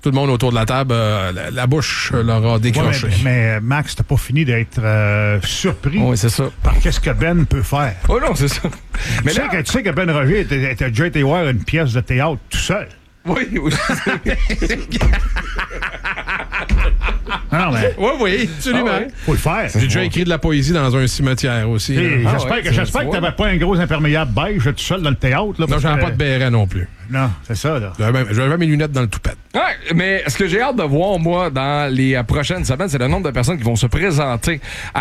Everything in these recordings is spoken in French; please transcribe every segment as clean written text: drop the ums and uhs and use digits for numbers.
Tout le monde autour de la table, la bouche leur a décroché. Ouais, mais Max, t'as pas fini d'être surpris c'est ça. par qu'est-ce que Ben peut faire. Oh non, c'est ça. Mais tu sais que Ben Roger a déjà été voir une pièce de théâtre tout seul. Oui. Non, mais Oui, absolument. faut le faire. J'ai déjà écrit de la poésie dans un cimetière aussi. J'espère que t'avais pas un gros imperméable beige tout seul dans le théâtre. Là, Non, j'avais pas de béret non plus. Non, c'est ça, là. J'avais mes lunettes dans le toupette. Ouais, mais ce que j'ai hâte de voir, moi, dans les prochaines semaines, c'est le nombre de personnes qui vont se présenter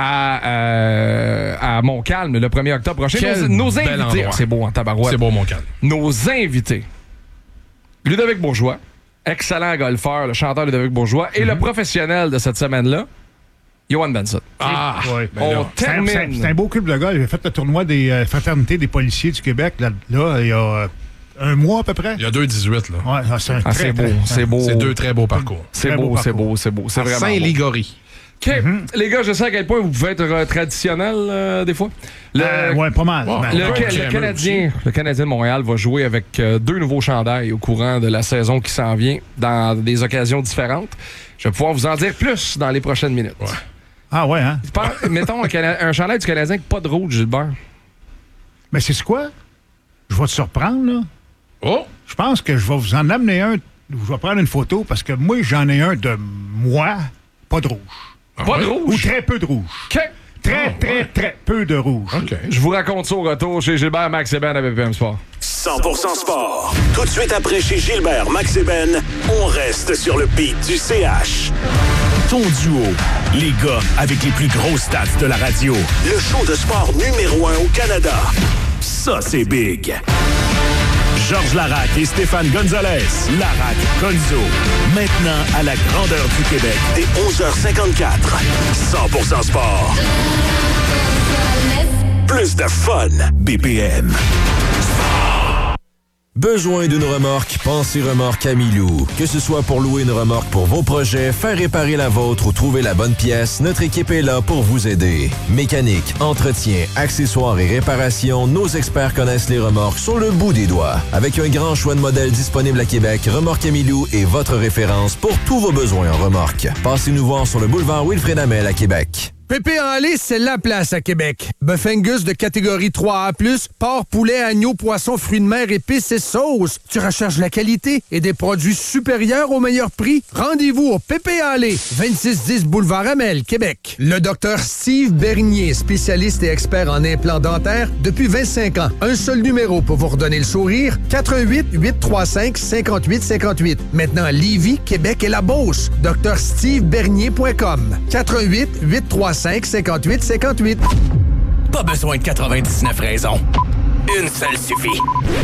à Montcalm le 1er octobre prochain. Nos invités. C'est beau, en tabarouette. C'est beau, Montcalm. Nos invités. Ludovic Bourgeois, excellent golfeur, le chanteur Ludovic Bourgeois, et le professionnel de cette semaine-là, Johan Benson. Ouais. On termine. C'est un beau club de gars. J'ai fait le tournoi des fraternités des policiers du Québec, là il y a un mois à peu près. Il y a 2-18, là. Ouais, c'est beau. C'est 2 très beaux parcours. C'est beau. C'est vraiment Saint-Ligory. OK. Les gars, je sais à quel point vous pouvez être traditionnel des fois. Ouais, pas mal. Le Canadien de Montréal va jouer avec 2 nouveaux chandails au courant de la saison qui s'en vient dans des occasions différentes. Je vais pouvoir vous en dire plus dans les prochaines minutes. Ouais. Ah ouais, hein? Mettons un chandail du Canadien avec pas de rouge, Gilbert. Mais c'est quoi? Je vais te surprendre, là. Oh! Je pense que je vais vous en amener un. Je vais prendre une photo parce que moi, j'en ai un de moi, pas de rouge. Pas de rouge? Ou très peu de rouge. OK. Très peu de rouge. OK. Je vous raconte ça au retour chez Gilbert, Max et Ben à BPM Sport. 100% sport. Tout de suite après chez Gilbert, Max et Ben, on reste sur le beat du CH. Ton duo, les gars avec les plus grosses stats de la radio. Le show de sport numéro 1 au Canada. Ça, c'est big. Georges Laraque et Stéphane Gonzalez. Laraque Gonzo. Maintenant à la grandeur du Québec. Dès 11h54. 100% sport. Plus de fun. BPM. Besoin d'une remorque? Pensez Remorque Camilou. Que ce soit pour louer une remorque pour vos projets, faire réparer la vôtre ou trouver la bonne pièce, notre équipe est là pour vous aider. Mécanique, entretien, accessoires et réparations, nos experts connaissent les remorques sur le bout des doigts. Avec un grand choix de modèles disponibles à Québec, Remorque Camilou est votre référence pour tous vos besoins en remorque. Passez-nous voir sur le boulevard Wilfrid Hamel à Québec. Pépé en lait, c'est la place à Québec. Bœuf Angus de catégorie 3A+, porc, poulet, agneau, poisson, fruits de mer, épices et sauces. Tu recherches la qualité et des produits supérieurs au meilleur prix? Rendez-vous au Pépé en lait, 2610 Boulevard Hamel, Québec. Le docteur Steve Bernier, spécialiste et expert en implants dentaires depuis 25 ans. Un seul numéro pour vous redonner le sourire, 88-835-5858. Maintenant à Lévis, Québec et la Beauce. drstevebernier.com. 88-835-5858. Pas besoin de 99 raisons. Une seule suffit.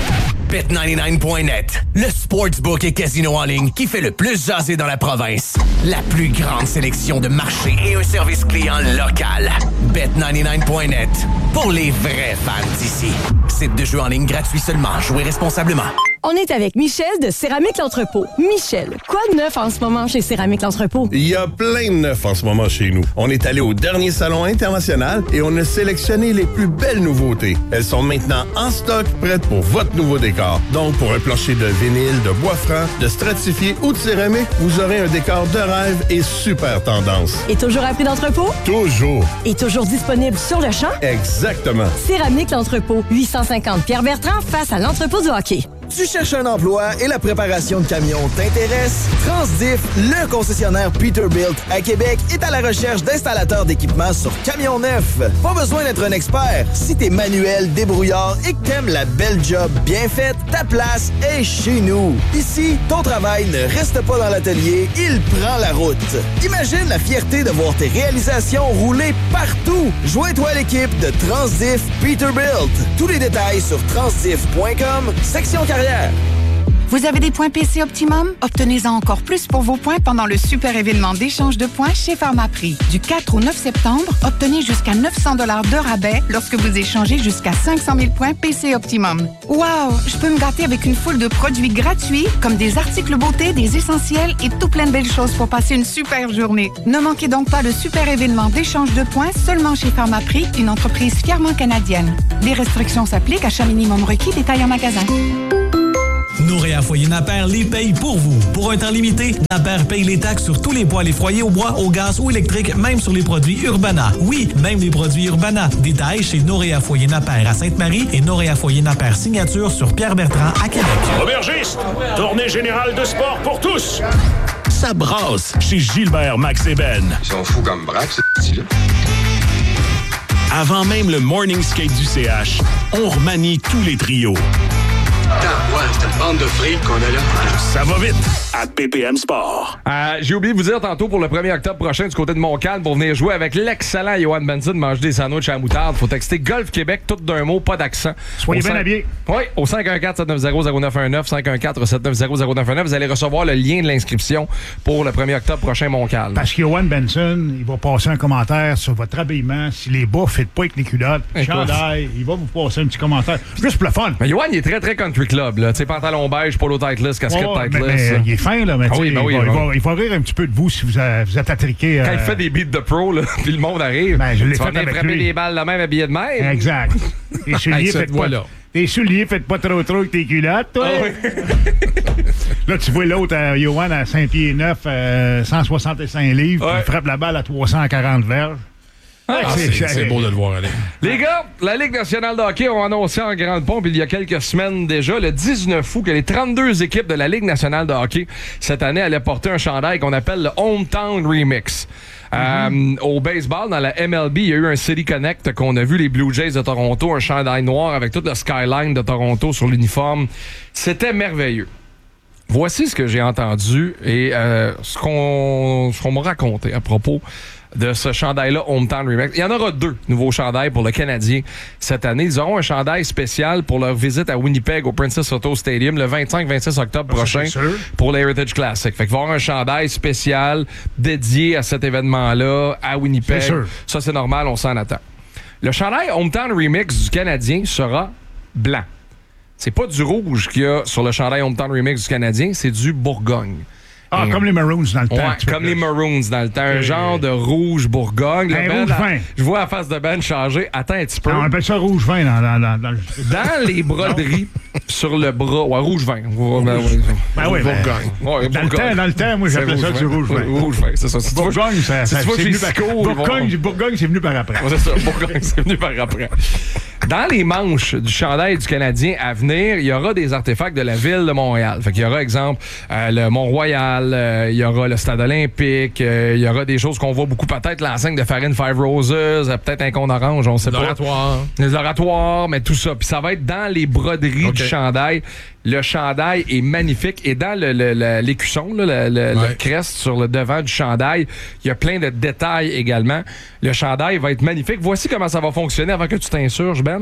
Bet99.net, le sportsbook et casino en ligne qui fait le plus jaser dans la province. La plus grande sélection de marchés et un service client local. Bet99.net, pour les vrais fans d'ici. Site de jeu en ligne gratuit seulement. Jouez responsablement. On est avec Michel de Céramique L'Entrepôt. Michel, quoi de neuf en ce moment chez Céramique L'Entrepôt? Il y a plein de neuf en ce moment chez nous. On est allé au dernier salon international et on a sélectionné les plus belles nouveautés. Elles sont maintenant en stock, prêtes pour votre nouveau décor. Donc, pour un plancher de vinyle, de bois franc, de stratifié ou de céramique, vous aurez un décor de rêve et super tendance. Et toujours à prix d'entrepôt? Toujours. Et toujours disponible sur le champ? Exactement. Céramique L'Entrepôt, 850 Pierre-Bertrand, face à l'entrepôt du hockey. Tu cherches un emploi et la préparation de camions t'intéresse? Transdiff, le concessionnaire Peterbilt à Québec, est à la recherche d'installateurs d'équipements sur camions neufs. Pas besoin d'être un expert. Si t'es manuel, débrouillard et que t'aimes la belle job bien faite, ta place est chez nous. Ici, ton travail ne reste pas dans l'atelier, il prend la route. Imagine la fierté de voir tes réalisations rouler partout. Joins-toi à l'équipe de Transdiff Peterbilt. Tous les détails sur transdiff.com, section carrière. Vous avez des points PC Optimum? Obtenez-en encore plus pour vos points pendant le super événement d'échange de points chez Pharmaprix. Du 4 au 9 septembre, obtenez jusqu'à 900 $ de rabais lorsque vous échangez jusqu'à 500 000 points PC Optimum. Wow! Je peux me gâter avec une foule de produits gratuits, comme des articles beauté, des essentiels et tout plein de belles choses pour passer une super journée. Ne manquez donc pas le super événement d'échange de points seulement chez Pharmaprix, une entreprise fièrement canadienne. Les restrictions s'appliquent, achat minimum requis, détail en magasin. Noréa Foyer Napper les paye pour vous. Pour un temps limité, Napper paye les taxes sur tous les poêles et foyers au bois, au gaz ou électrique, même sur les produits Urbana. Oui, même les produits Urbana. Détails chez Noréa Foyer Napper à Sainte-Marie et Noréa Foyer Napper Signature sur Pierre-Bertrand à Québec. Aubergiste, tournée générale de sport pour tous. Ça brasse chez Gilbert, Max et Ben. Ils sont fous comme braque, ce petit-là. Avant même le morning skate du CH, on remanie tous les trios. C'est une bande de frites qu'on a là. Ça va vite à PPM Sport. J'ai oublié de vous dire tantôt pour le 1er octobre prochain du côté de Montcalm pour venir jouer avec l'excellent Johan Benson, manger des sandwichs à la moutarde. Faut texter Golf Québec, tout d'un mot, pas d'accent. Soyez bien habillés. Oui, au 514-790-0919, 514-790-0919. Vous allez recevoir le lien de l'inscription pour le 1er octobre prochain Montcalm. Parce que Johan Benson, il va passer un commentaire sur votre habillement. Si les bas ne fit pas avec les culottes, chandail, il va vous passer un petit commentaire. Juste pour le fun. Mais Johan, il est très, très country club. Tu sais, pantalon beige, polo tightless, casquette tightless. Il est fin, là. Mais il va rire un petit peu de vous si vous êtes attriqué. Quand il fait des beats de pro, là, puis le monde arrive, je l'ai tu vas fait venir frapper des balles de même, habillé de même. Exact. Tes souliers, faites pas trop avec tes culottes, toi. Ah oui. Là, tu vois l'autre, Johan, à 5 pieds 9, 165 livres, il frappe la balle à 340 verges. C'est beau de le voir aller. Les gars, la Ligue nationale de hockey ont annoncé en grande pompe il y a quelques semaines déjà, le 19 août, que les 32 équipes de la Ligue nationale de hockey cette année allaient porter un chandail qu'on appelle le Hometown Remix. Au baseball, dans la MLB, il y a eu un City Connect qu'on a vu les Blue Jays de Toronto, un chandail noir avec toute le skyline de Toronto sur l'uniforme. C'était merveilleux. Voici ce que j'ai entendu et ce qu'on m'a raconté à propos de ce chandail-là Hometown Remix. Il y en aura 2 nouveaux chandails pour le Canadien cette année. Ils auront un chandail spécial pour leur visite à Winnipeg au Princess Auto Stadium le 25-26 octobre prochain pour l'Heritage Classic. Fait qu'il va y avoir un chandail spécial dédié à cet événement-là à Winnipeg. Ça, c'est normal, on s'en attend. Le chandail Hometown Remix du Canadien sera blanc. C'est pas du rouge qu'il y a sur le chandail Hometown Remix du Canadien, c'est du Bourgogne. Comme les Maroons dans le temps. Comme les Maroons dans le temps. Un genre de rouge Bourgogne. Rouge vin. Je vois la face de Ben changer. Attends un petit peu. On appelle ça rouge vin dans les broderies sur le bras. Ouais, rouge vin. Bourgogne. Dans le temps, moi, j'appelais ça du rouge vin. Rouge vin, c'est ça. Bourgogne, Bourgogne, c'est venu par après. C'est ça. Bourgogne, c'est venu par après. Dans les manches du chandail du Canadien à venir, il y aura des artefacts de la ville de Montréal. Fait qu'il y aura, exemple, le Mont-Royal, il y aura le Stade olympique, il y aura des choses qu'on voit beaucoup, peut-être l'enseigne de Farine Five Roses, peut-être un cône orange, on sait pas. Les oratoires, mais tout ça. Puis ça va être dans les broderies du chandail. Le chandail est magnifique. Et dans l'écusson, le crest sur le devant du chandail, il y a plein de détails également. Le chandail va être magnifique. Voici comment ça va fonctionner avant que tu t'insurges, Ben.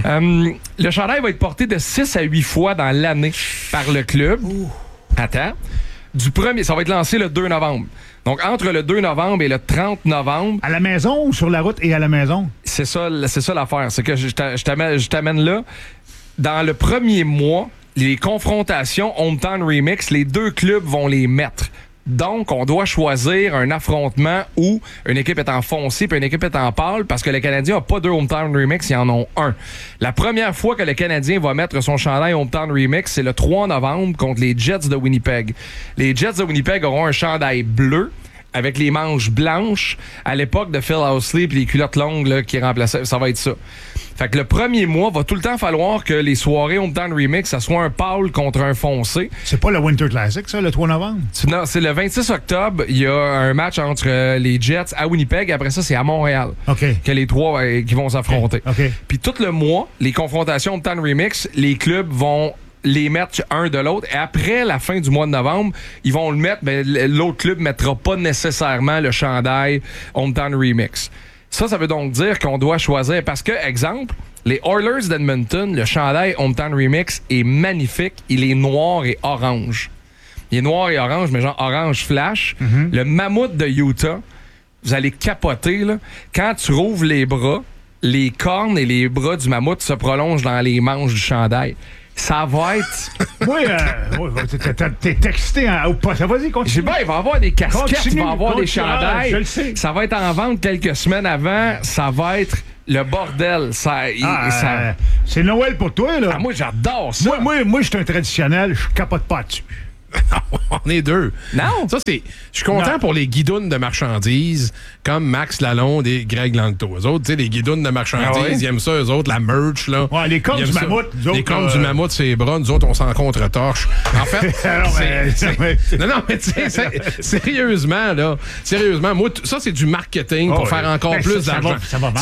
Le chandail va être porté de 6 à 8 fois dans l'année par le club. Attends. Ça va être lancé le 2 novembre. Donc, entre le 2 novembre et le 30 novembre... À la maison ou sur la route et à la maison? C'est ça l'affaire. C'est que je t'amène là. Dans le premier mois, les confrontations Hometown Remix, les 2 clubs vont les mettre. Donc, on doit choisir un affrontement où une équipe est en foncé et une équipe est en pâle parce que le Canadien n'a pas 2 Hometown Remix, ils en ont un. La première fois que le Canadien va mettre son chandail Hometown Remix, c'est le 3 novembre contre les Jets de Winnipeg. Les Jets de Winnipeg auront un chandail bleu avec les manches blanches à l'époque de Phil Housley puis les culottes longues là, qui remplaçaient. Ça va être ça. Fait que le premier mois, va tout le temps falloir que les soirées Hometown Remix, ça soit un pâle contre un foncé. C'est pas le Winter Classic, ça, le 3 novembre? Non, c'est le 26 octobre. Il y a un match entre les Jets à Winnipeg. Après ça, c'est à Montréal. Que les 3 qui vont s'affronter. Puis tout le mois, les confrontations Hometown Remix, les clubs vont les mettre un de l'autre. Et après la fin du mois de novembre, ils vont le mettre, mais l'autre club ne mettra pas nécessairement le chandail Hometown Remix. Ça veut donc dire qu'on doit choisir. Parce que, exemple, les Oilers d'Edmonton, le chandail Hometown Remix est magnifique. Il est noir et orange. Il est noir et orange, mais genre orange flash. Le Mammouth de Utah, vous allez capoter, là. Quand tu rouvres les bras, les cornes et les bras du mammouth se prolongent dans les manches du chandail. Ça va être... t'es excité au poste. Vas-y, continue. Il va y avoir des casquettes, il va y avoir des chandails. Je le sais. Ça va être en vente quelques semaines avant. Ça va être Le bordel, ça... c'est Noël pour toi, là. Ah, moi, j'adore ça. Moi, je suis un traditionnel, je capote pas dessus. On est deux. Non. Ça, je suis content pour les guidounes de marchandises comme Max Lalonde et Greg Langto. Eux autres, tu sais, les guidounes de marchandises, ils aiment ça, eux autres, la merch, là. Ouais, les cornes du mammouth, nous autres. Les cornes du mammouth, c'est les bras, nous autres, on s'en contre-torche. En fait, non, mais tu sais, sérieusement, moi, ça, c'est du marketing pour faire encore plus d'argent.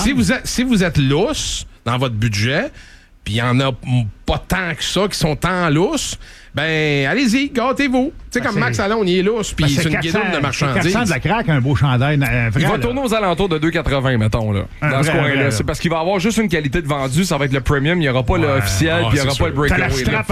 Si vous êtes lousse dans votre budget, puis il y en a pas tant que ça qui sont tant lousses, ben, allez-y, gâtez-vous. Tu sais, comme Max Lalonde, il est lousse, puis c'est une guidoune de marchandises. 400 de la craque, un beau chandail. Il va tourner aux alentours de 2,80, mettons, là, dans ce coin-là. C'est parce qu'il va avoir juste une qualité de vendu, ça va être le premium, il n'y aura pas l'officiel, puis il n'y aura pas le breakaway.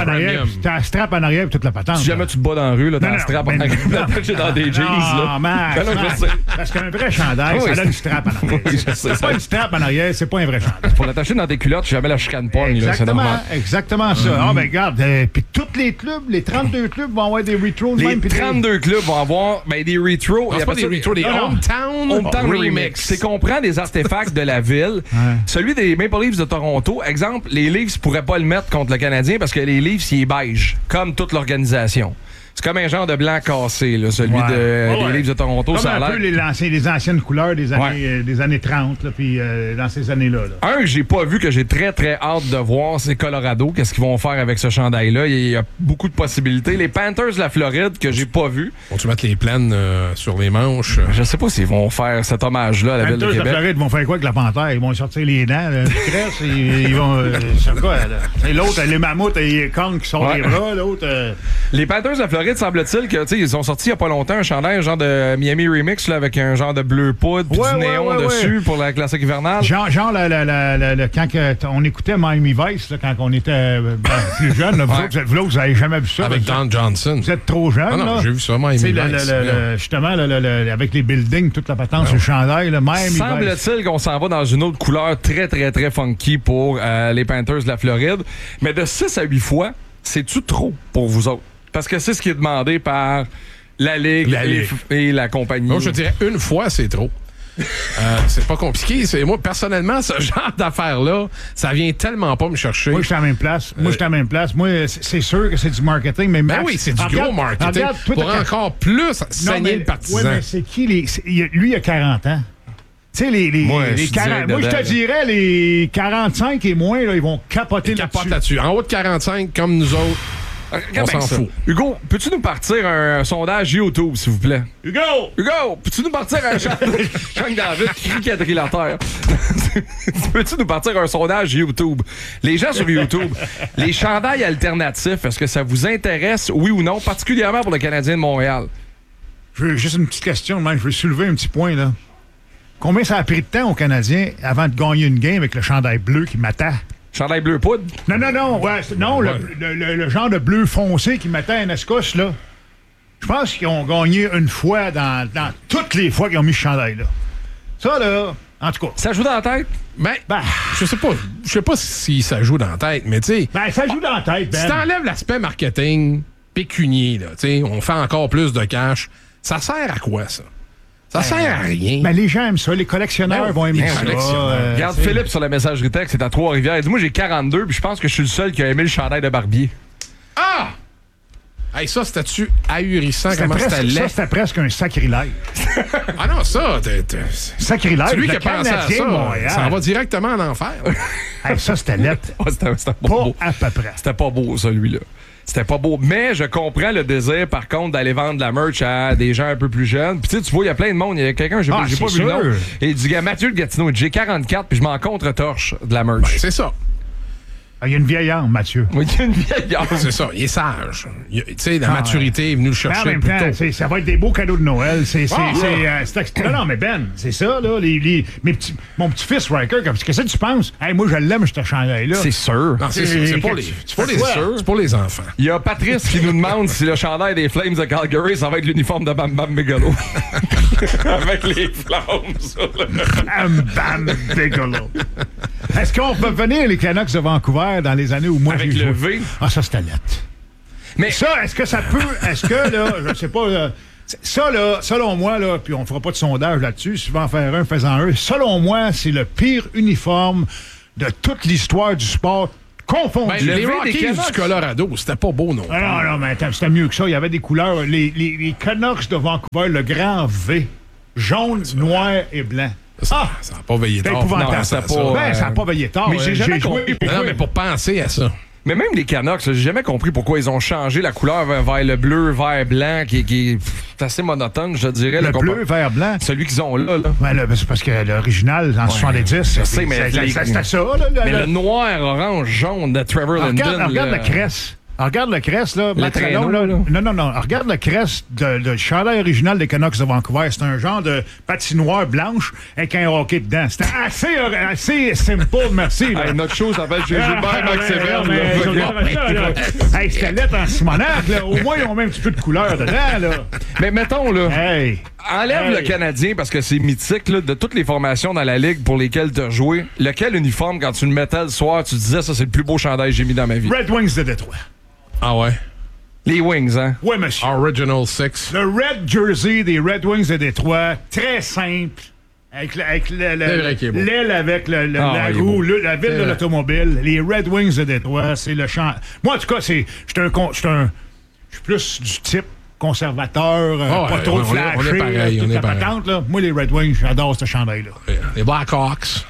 T'as la strap en arrière, puis toute la patente. Si jamais tu te bats dans la rue, là, t'as la strap en arrière, dans des jeans, là. Non, Max, parce qu'un vrai chandail, ça a une strap en arrière. C'est pas une strap en arrière, c'est pas un vrai chandail. Pour l'attacher dans tes culottes, jamais la chicane pogne, là, c'est normal. Exactement ça. Ah, ben, regarde, puis tous les clubs, les 32 clubs vont avoir des retros. Les 32 clubs vont avoir des retros. C'est pas des retros, des Hometown Remix. C'est qu'on prend des artefacts de la ville. Celui des Maple Leafs de Toronto, exemple, les Leafs pourraient pas le mettre contre le Canadien parce que les Leafs, il est beige, comme toute l'organisation. C'est comme un genre de blanc cassé, là, celui des Leafs de Toronto. Comme ça a un peu les anciennes couleurs des années 30, là, puis dans ces années-là. Un que j'ai pas vu, que j'ai très, très hâte de voir, c'est Colorado. Qu'est-ce qu'ils vont faire avec ce chandail-là? Il y a beaucoup de possibilités. Les Panthers de la Floride, que j'ai pas vu. Vont-tu mettre les plaines sur les manches? Je sais pas s'ils vont faire cet hommage-là à la ville de Québec. Les Panthers de la Floride vont faire quoi avec la panthère? Ils vont sortir les dents, ils vont... c'est quoi, là? Et l'autre, les mammouths et les connes qui sortent les bras, l'autre... Les Panthers de la Floride, semble-t-il que, tu sais, ils ont sorti il y a pas longtemps un chandail, un genre de Miami Remix, là, avec un genre de bleu poudre puis du néon dessus pour la classique hivernale. Genre quand on écoutait Miami Vice, là, quand on était plus jeune, là, vous n'avez jamais vu ça. Avec Don Johnson. Vous êtes trop jeune. Non, j'ai vu ça, Miami Vice. Justement, avec les buildings, toute la patente sur le chandail, là, Miami Vice. Semble-t-il qu'on s'en va dans une autre couleur très, très, très funky pour les Panthers de la Floride. Mais de 6 à 8 fois, c'est-tu trop pour vous autres? Parce que c'est ce qui est demandé par la Ligue et la compagnie. Moi, je dirais une fois, c'est trop. C'est pas compliqué. Moi, personnellement, ce genre d'affaires-là, ça vient tellement pas me chercher. Moi, je suis à la même place. Moi, c'est sûr que c'est du marketing, mais Max, oui, c'est du gros marketing. Pour encore plus saigner le partisan. Oui, mais c'est qui lui, il a 40 ans. Tu sais, moi, je te dirais, les 45 et moins, là, ils vont capoter là-dessus. En haut de 45, comme nous autres, on s'en fout. Hugo, peux-tu nous partir un sondage YouTube, s'il vous plaît? Hugo, peux-tu nous partir un Jean David qui crie quadrilatère? Peux-tu nous partir un sondage YouTube? Les gens sur YouTube, les chandails alternatifs, est-ce que ça vous intéresse, oui ou non, particulièrement pour le Canadien de Montréal? Juste une petite question, je veux soulever un petit point, là. Combien ça a pris de temps aux Canadiens avant de gagner une game avec le chandail bleu qui m'attend? Chandail bleu poudre? Non, le genre de bleu foncé qui mettait un escosse, là. Je pense qu'ils ont gagné une fois dans toutes les fois qu'ils ont mis ce chandail-là. Ça, là, en tout cas. Ça joue dans la tête? Ben, je sais pas si ça joue dans la tête, mais tu sais... Ben, ça joue dans la tête, Ben. Si t'enlèves l'aspect marketing pécunier, là, tu sais, on fait encore plus de cash, ça sert à quoi, ça? Ça sert à rien. Mais les gens aiment ça. Les collectionneurs vont aimer ça. Regarde Philippe sur la messagerie texte, c'est à Trois-Rivières. Il dit, moi, j'ai 42, puis je pense que je suis le seul qui a aimé le chandail de Barbier. Ah! Hey, ça, c'était-tu ahurissant? Comment c'était laid? Ça, c'était presque un sacrilège. Ah non, ça, sacrilège. C'est lui qui a pensé à ça. Ça en va directement en enfer. Hey, ça, c'était laid. C'était pas beau. À peu près. C'était pas beau, celui-là. C'était pas beau. Mais je comprends le désir, par contre, d'aller vendre de la merch à des gens un peu plus jeunes. Puis tu vois, il y a plein de monde. Il y a quelqu'un, j'ai pas vu le nom. Et il dit, Mathieu de Gatineau, j'ai 44, puis je m'en contre-torche de la merch. Ben, c'est ça. Il y a une vieille âme, Mathieu. Oui, il y a une vieille âme. C'est ça, il est sage. Tu sais, la maturité est venue le chercher. En même temps, ça va être des beaux cadeaux de Noël. Non, mais Ben, c'est ça, là. Mon petit-fils, Riker, qu'est-ce que tu penses? Hey, moi, je l'aime, je te chandail là. C'est sûr. Non, c'est pour les enfants. Il y a Patrice qui nous demande si le chandail des Flames de Calgary, ça va être l'uniforme de Bam Bam Bigelow. Avec les flammes sur le... Bam Bam Bigelow. Est-ce qu'on peut venir les Canucks de Vancouver dans les années où moi avec j'ai le joué? V? Ah, ça, c'était lettre. Mais ça, est-ce que ça peut... Est-ce que, là, je sais pas... Ça, là, selon moi, là, puis on fera pas de sondage là-dessus, si tu veux en faire un, fais-en un. Selon moi, c'est le pire uniforme de toute l'histoire du sport confondu. Les Rockies du Colorado, c'était pas beau, non? Non, mais attends, c'était mieux que ça. Il y avait des couleurs. Les Canucks de Vancouver, le grand V, jaune, noir et blanc. Ça n'a pas veillé tard. Ça n'a pas veillé tard. Mais j'ai jamais compris pourquoi. Non, mais pour penser à ça. Mais même les Canucks, j'ai jamais compris pourquoi ils ont changé la couleur vers le bleu, vert, blanc, qui est assez monotone, je dirais. Le bleu, vert, blanc? Celui qu'ils ont là. Ben là, c'est parce que l'original, en 70, c'était ça. Mais le noir, orange, jaune de Trevor Linden. Regarde la cresse. Regarde le crest, là. Traîneau, là. Non. Regarde le crest de chandail original des Canucks de Vancouver. C'est un genre de patinoire blanche avec un hockey dedans. C'était assez simple, merci. Hey, notre show s'appelle Gilbert Max-Séverne. Hey, c'était lettre en Simonac, là. Au moins, ils ont même un petit peu de couleur dedans, là. Mais mettons, là. Hey. Enlève le Canadien parce que c'est mythique, là, de toutes les formations dans la ligue pour lesquelles tu as joué. Lequel uniforme, quand tu le mettais le soir, tu disais ça, c'est le plus beau chandail que j'ai mis dans ma vie? Red Wings de Détroit. Ah ouais? Les Wings, hein? Oui, monsieur. Original Six. Le Red Jersey des Red Wings de Détroit, très simple. Avec l'aile avec la roue, la ville de l'automobile. Les Red Wings de Détroit, c'est le champ. Moi, en tout cas, je suis plus du type conservateur, pas trop flashé. On est pareil, on est pareil. Moi, les Red Wings, j'adore ce chandail-là. Les Blackhawks.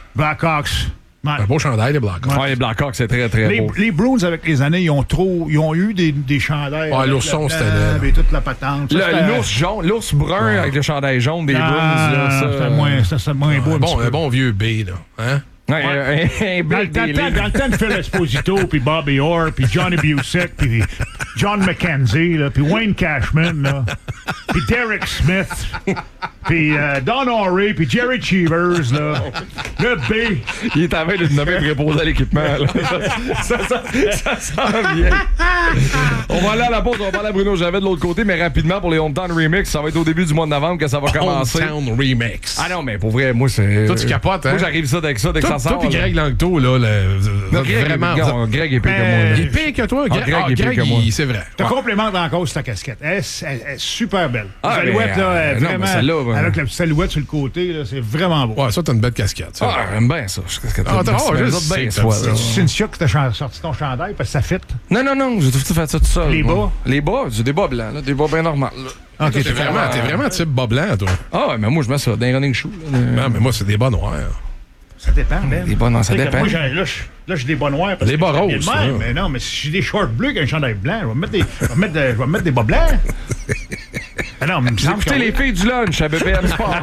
Un beau chandail, les Blackhawks. Ouais, les Blackhawks, c'est très, très beau. Les Bruins, avec les années, ils ont eu des chandails. Ah, l'ourson, c'était là. Et toute la patente. L'ours jaune, l'ours brun avec le chandail jaune des Bruins. C'est moins beau. Un bon vieux B, là. Hein? Ouais. Dans le temps de Phil Esposito, puis Bobby Orr, puis Johnny Busick, puis John McKenzie, là, puis Wayne Cashman, là, puis Derek Smith, puis Don Horry, puis Jerry Cheevers, là, le B. Il est en train de se nommer pour reposer à l'équipement. Ça sent bien. On va aller à la pause, on va parler à Bruno Javet de l'autre côté, mais rapidement pour les Hometown Remix, ça va être au début du mois de novembre que ça va commencer. Hometown Remix. Ah non, mais pour vrai, moi, c'est... Toi, tu capotes, hein? Moi, j'arrive ça dès que ça sort. Toi puis Greg Langto, là, vraiment... Greg est pire que moi. Il est pire que toi? Greg est pire que moi. C'est vrai. Je te complimente encore sur ta casquette. Elle est super belle. La silhouette, là, vraiment... Avec la petite silhouette sur le côté, là, c'est vraiment beau. Ouais, ça, t'as une belle casquette. Ah, j'aime bien ça. C'est Cynthia qui t'a sorti ton chandail parce que ça fit? Non, j'ai tout fait ça tout seul. Les bas? Les bas, j'ai des bas blancs, là, des bas bien normaux. OK, t'es vraiment type bas blanc, toi. Ah ouais, mais moi, je mets ça dans les running shoes. Non, mais moi, c'est des bas noirs. Ça dépend, Ben. Les bas, non, ça dépend. Moi, j'ai des bas noirs. Des bas roses. Mais non, mais si j'ai des shorts bleus avec un chandail blanc, je vais mettre des bas blancs. Non, mais écoutez les filles du lunch à BPM Sport.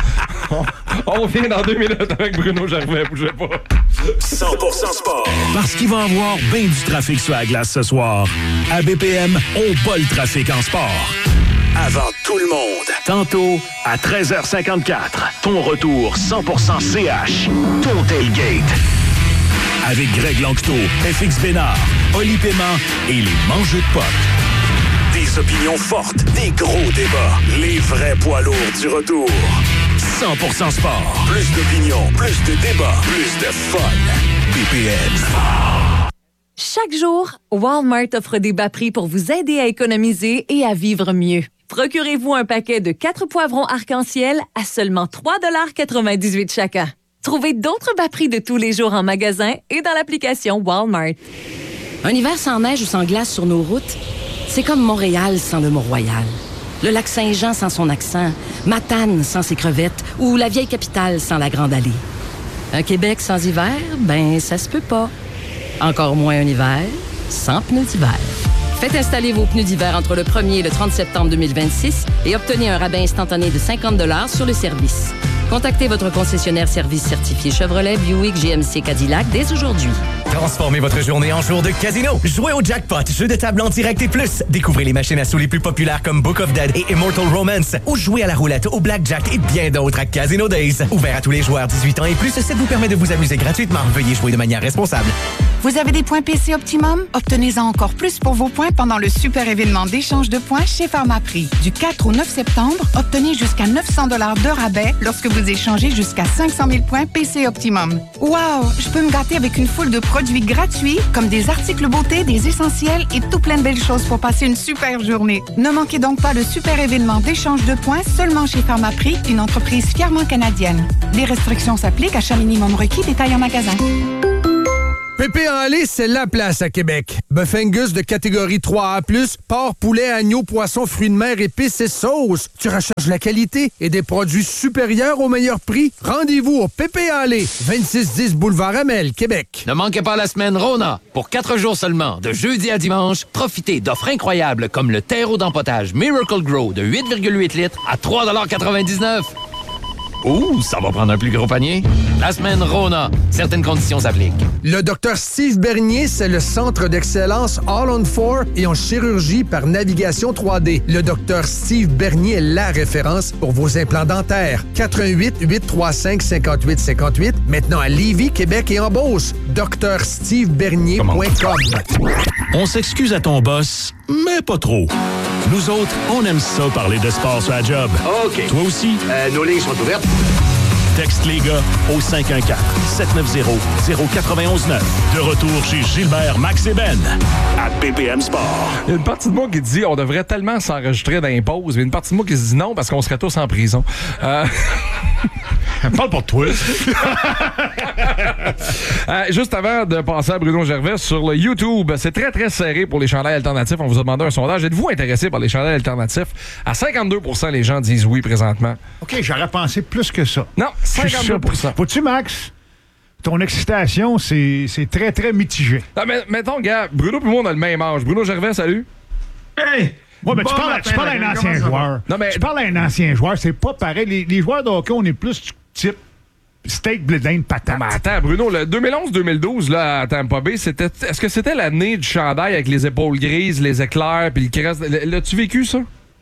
On revient dans 2 minutes avec Bruno Gervais. Bougez pas. 100% sport. Parce qu'il va y avoir bien du trafic sur la glace ce soir. À BPM, on bat le trafic en sport. Avant tout le monde. Tantôt, à 13h54, ton retour 100% CH, ton tailgate. Avec Greg Langto, FX Bénard, Oli Paiement et les mangeux de potes. Des opinions fortes, des gros débats, les vrais poids lourds du retour. 100% sport. Plus d'opinions, plus de débats, plus de fun. BPM. Chaque jour, Walmart offre des bas prix pour vous aider à économiser et à vivre mieux. Procurez-vous un paquet de 4 poivrons arc-en-ciel à seulement 3,98 $ chacun. Trouvez d'autres bas prix de tous les jours en magasin et dans l'application Walmart. Un hiver sans neige ou sans glace sur nos routes, c'est comme Montréal sans le Mont-Royal. Le lac Saint-Jean sans son accent, Matane sans ses crevettes ou la vieille capitale sans la Grande Allée. Un Québec sans hiver, ben ça se peut pas. Encore moins un hiver sans pneus d'hiver. Faites installer vos pneus d'hiver entre le 1er et le 30 septembre 2026 et obtenez un rabais instantané de 50 $ sur le service. Contactez votre concessionnaire service certifié Chevrolet, Buick, GMC, Cadillac dès aujourd'hui. Transformez votre journée en jour de casino. Jouez au jackpot, jeu de table en direct et plus. Découvrez les machines à sous les plus populaires comme Book of Dead et Immortal Romance. Ou jouez à la roulette, au blackjack et bien d'autres à Casino Days. Ouvert à tous les joueurs 18 ans et plus, ça vous permet de vous amuser gratuitement. Veuillez jouer de manière responsable. Vous avez des points PC Optimum? Obtenez-en encore plus pour vos points pendant le super événement d'échange de points chez Pharmaprix. Du 4 au 9 septembre, obtenez jusqu'à 900 $ de rabais lorsque vous échangez jusqu'à 500 000 points PC Optimum. Wow! Je peux me gâter avec une foule de produits gratuits, comme des articles beauté, des essentiels et tout plein de belles choses pour passer une super journée. Ne manquez donc pas le super événement d'échange de points seulement chez Pharmaprix, une entreprise fièrement canadienne. Les restrictions s'appliquent, achat minimum requis, détail en magasin. Pépé en lait, c'est la place à Québec. Bœuf Angus de catégorie 3A+, porc, poulet, agneau, poisson, fruits de mer, épices et sauces. Tu recherches la qualité et des produits supérieurs au meilleur prix? Rendez-vous au Pépé en lait, 2610 Boulevard Amel, Québec. Ne manquez pas la semaine Rona. Pour 4 jours seulement, de jeudi à dimanche, profitez d'offres incroyables comme le terreau d'empotage Miracle Grow de 8,8 litres à 3,99 $. Ouh, ça va prendre un plus gros panier. La semaine Rona. Certaines conditions s'appliquent. Le Dr Steve Bernier, c'est le centre d'excellence All on 4 et en chirurgie par navigation 3D. Le Dr Steve Bernier est la référence pour vos implants dentaires. 88-835-5858. Maintenant à Lévis, Québec et en Beauce. drstevebernier.com. On s'excuse à ton boss, mais pas trop. Nous autres, on aime ça parler de sport sur la job. OK. Toi aussi? Nos lignes sont ouvertes. Texte les gars au 514-790-0919. De retour chez Gilbert, Max et Ben à BPM Sport. Il y a une partie de moi qui dit on devrait tellement s'enregistrer dans les pauses, mais une partie de moi qui se dit non parce qu'on serait tous en prison. Parle pour toi. Juste avant de passer à Bruno Gervais sur le YouTube, c'est très très serré pour les chandails alternatifs. On vous a demandé un sondage. Êtes-vous intéressé par les chandails alternatifs? À 52% les gens disent oui présentement. OK, j'aurais pensé plus que ça. Non, 52%. Vois-tu, Max? Ton excitation, c'est très, très mitigé. Non, mais mettons, gars, Bruno et moi, on a le même âge. Bruno Gervais, salut. Hey! Ouais, mais tu parles à un ancien joueur. Non, mais tu parles à un ancien joueur, c'est pas pareil. Les joueurs de hockey, on est plus du type steak, blé d'Inde, patate. Mais attends, Bruno, le 2011-2012 là, à Tampa Bay, est-ce que c'était l'année du chandail avec les épaules grises, les éclairs, puis le crest? L'as-tu vécu, ça?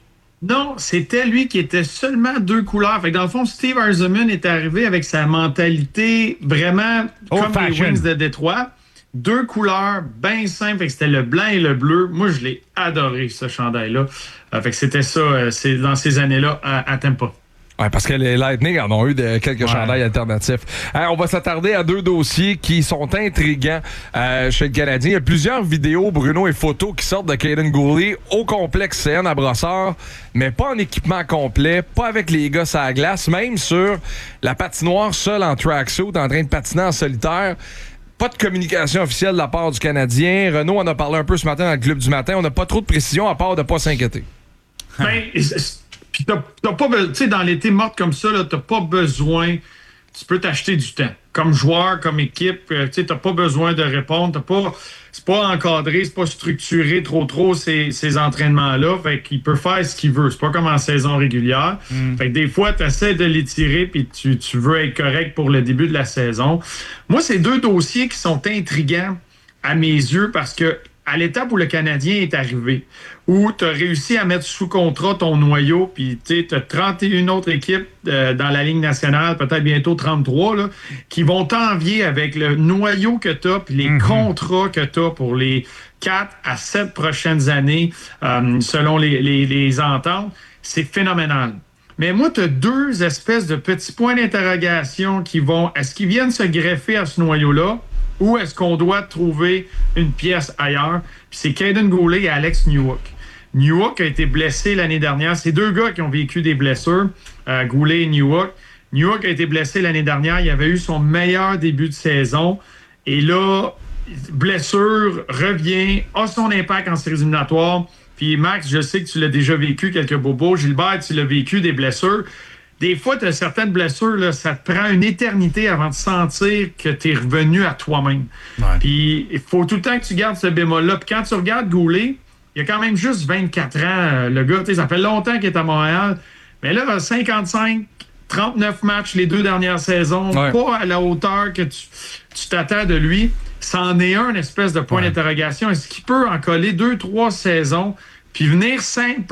Non, c'était lui qui était seulement 2 couleurs. Fait que dans le fond, Steve Yzerman est arrivé avec sa mentalité vraiment comme les Wings de Détroit. 2 couleurs, bien simples. Fait que c'était le blanc et le bleu. Moi, je l'ai adoré, ce chandail-là. Fait que c'était ça, c'est dans ces années-là à Tampa. Oui, parce que les Lightning en ont eu quelques chandails alternatifs. On va s'attarder à 2 dossiers qui sont intriguants chez le Canadien. Il y a plusieurs vidéos, Bruno, et photos qui sortent de Kaiden Guhle au complexe CN à Brossard, mais pas en équipement complet, pas avec les gars sur la glace, même sur la patinoire seul en tracksuit, en train de patiner en solitaire. Pas de communication officielle de la part du Canadien. Renaud en a parlé un peu ce matin dans le Club du matin. On n'a pas trop de précision à part de ne pas s'inquiéter. Ben, puis t'as pas besoin, tu sais, dans l'été morte comme ça, t'as pas besoin, tu peux t'acheter du temps. Comme joueur, comme équipe, tu sais, t'as pas besoin de répondre, c'est pas encadré, c'est pas structuré trop ces entraînements-là, fait qu'il peut faire ce qu'il veut. C'est pas comme en saison régulière. Fait que des fois, t'essaies de l'étirer puis tu veux être correct pour le début de la saison. Moi, c'est 2 dossiers qui sont intriguants à mes yeux parce que à l'étape où le Canadien est arrivé, où tu as réussi à mettre sous contrat ton noyau, puis tu as 31 autres équipes dans la Ligue nationale, peut-être bientôt 33, là, qui vont t'envier avec le noyau que tu as, puis les contrats que tu as pour les 4 à 7 prochaines années, selon les ententes. C'est phénoménal. Mais moi, tu as 2 espèces de petits points d'interrogation est-ce qu'ils viennent se greffer à ce noyau-là? Ou est-ce qu'on doit trouver une pièce ailleurs? Puis c'est Kaiden Guhle et Alex Newhook. Newhook a été blessé l'année dernière. C'est 2 gars qui ont vécu des blessures, Guhle et Newhook. Newhook a été blessé l'année dernière. Il avait eu son meilleur début de saison. Et là, blessure, revient, a son impact en séries éliminatoires. Puis Max, je sais que tu l'as déjà vécu, quelques bobos. Gilbert, tu l'as vécu, des blessures. Des fois, tu as certaines blessures, là, ça te prend une éternité avant de sentir que tu es revenu à toi-même. Puis il faut tout le temps que tu gardes ce bémol-là. Puis quand tu regardes Guhle, il a quand même juste 24 ans, le gars. Ça fait longtemps qu'il est à Montréal. Mais là, 55, 39 matchs les 2 dernières saisons, pas à la hauteur que tu t'attends de lui. C'en est un espèce de point d'interrogation. Est-ce qu'il peut en coller 2-3 saisons puis venir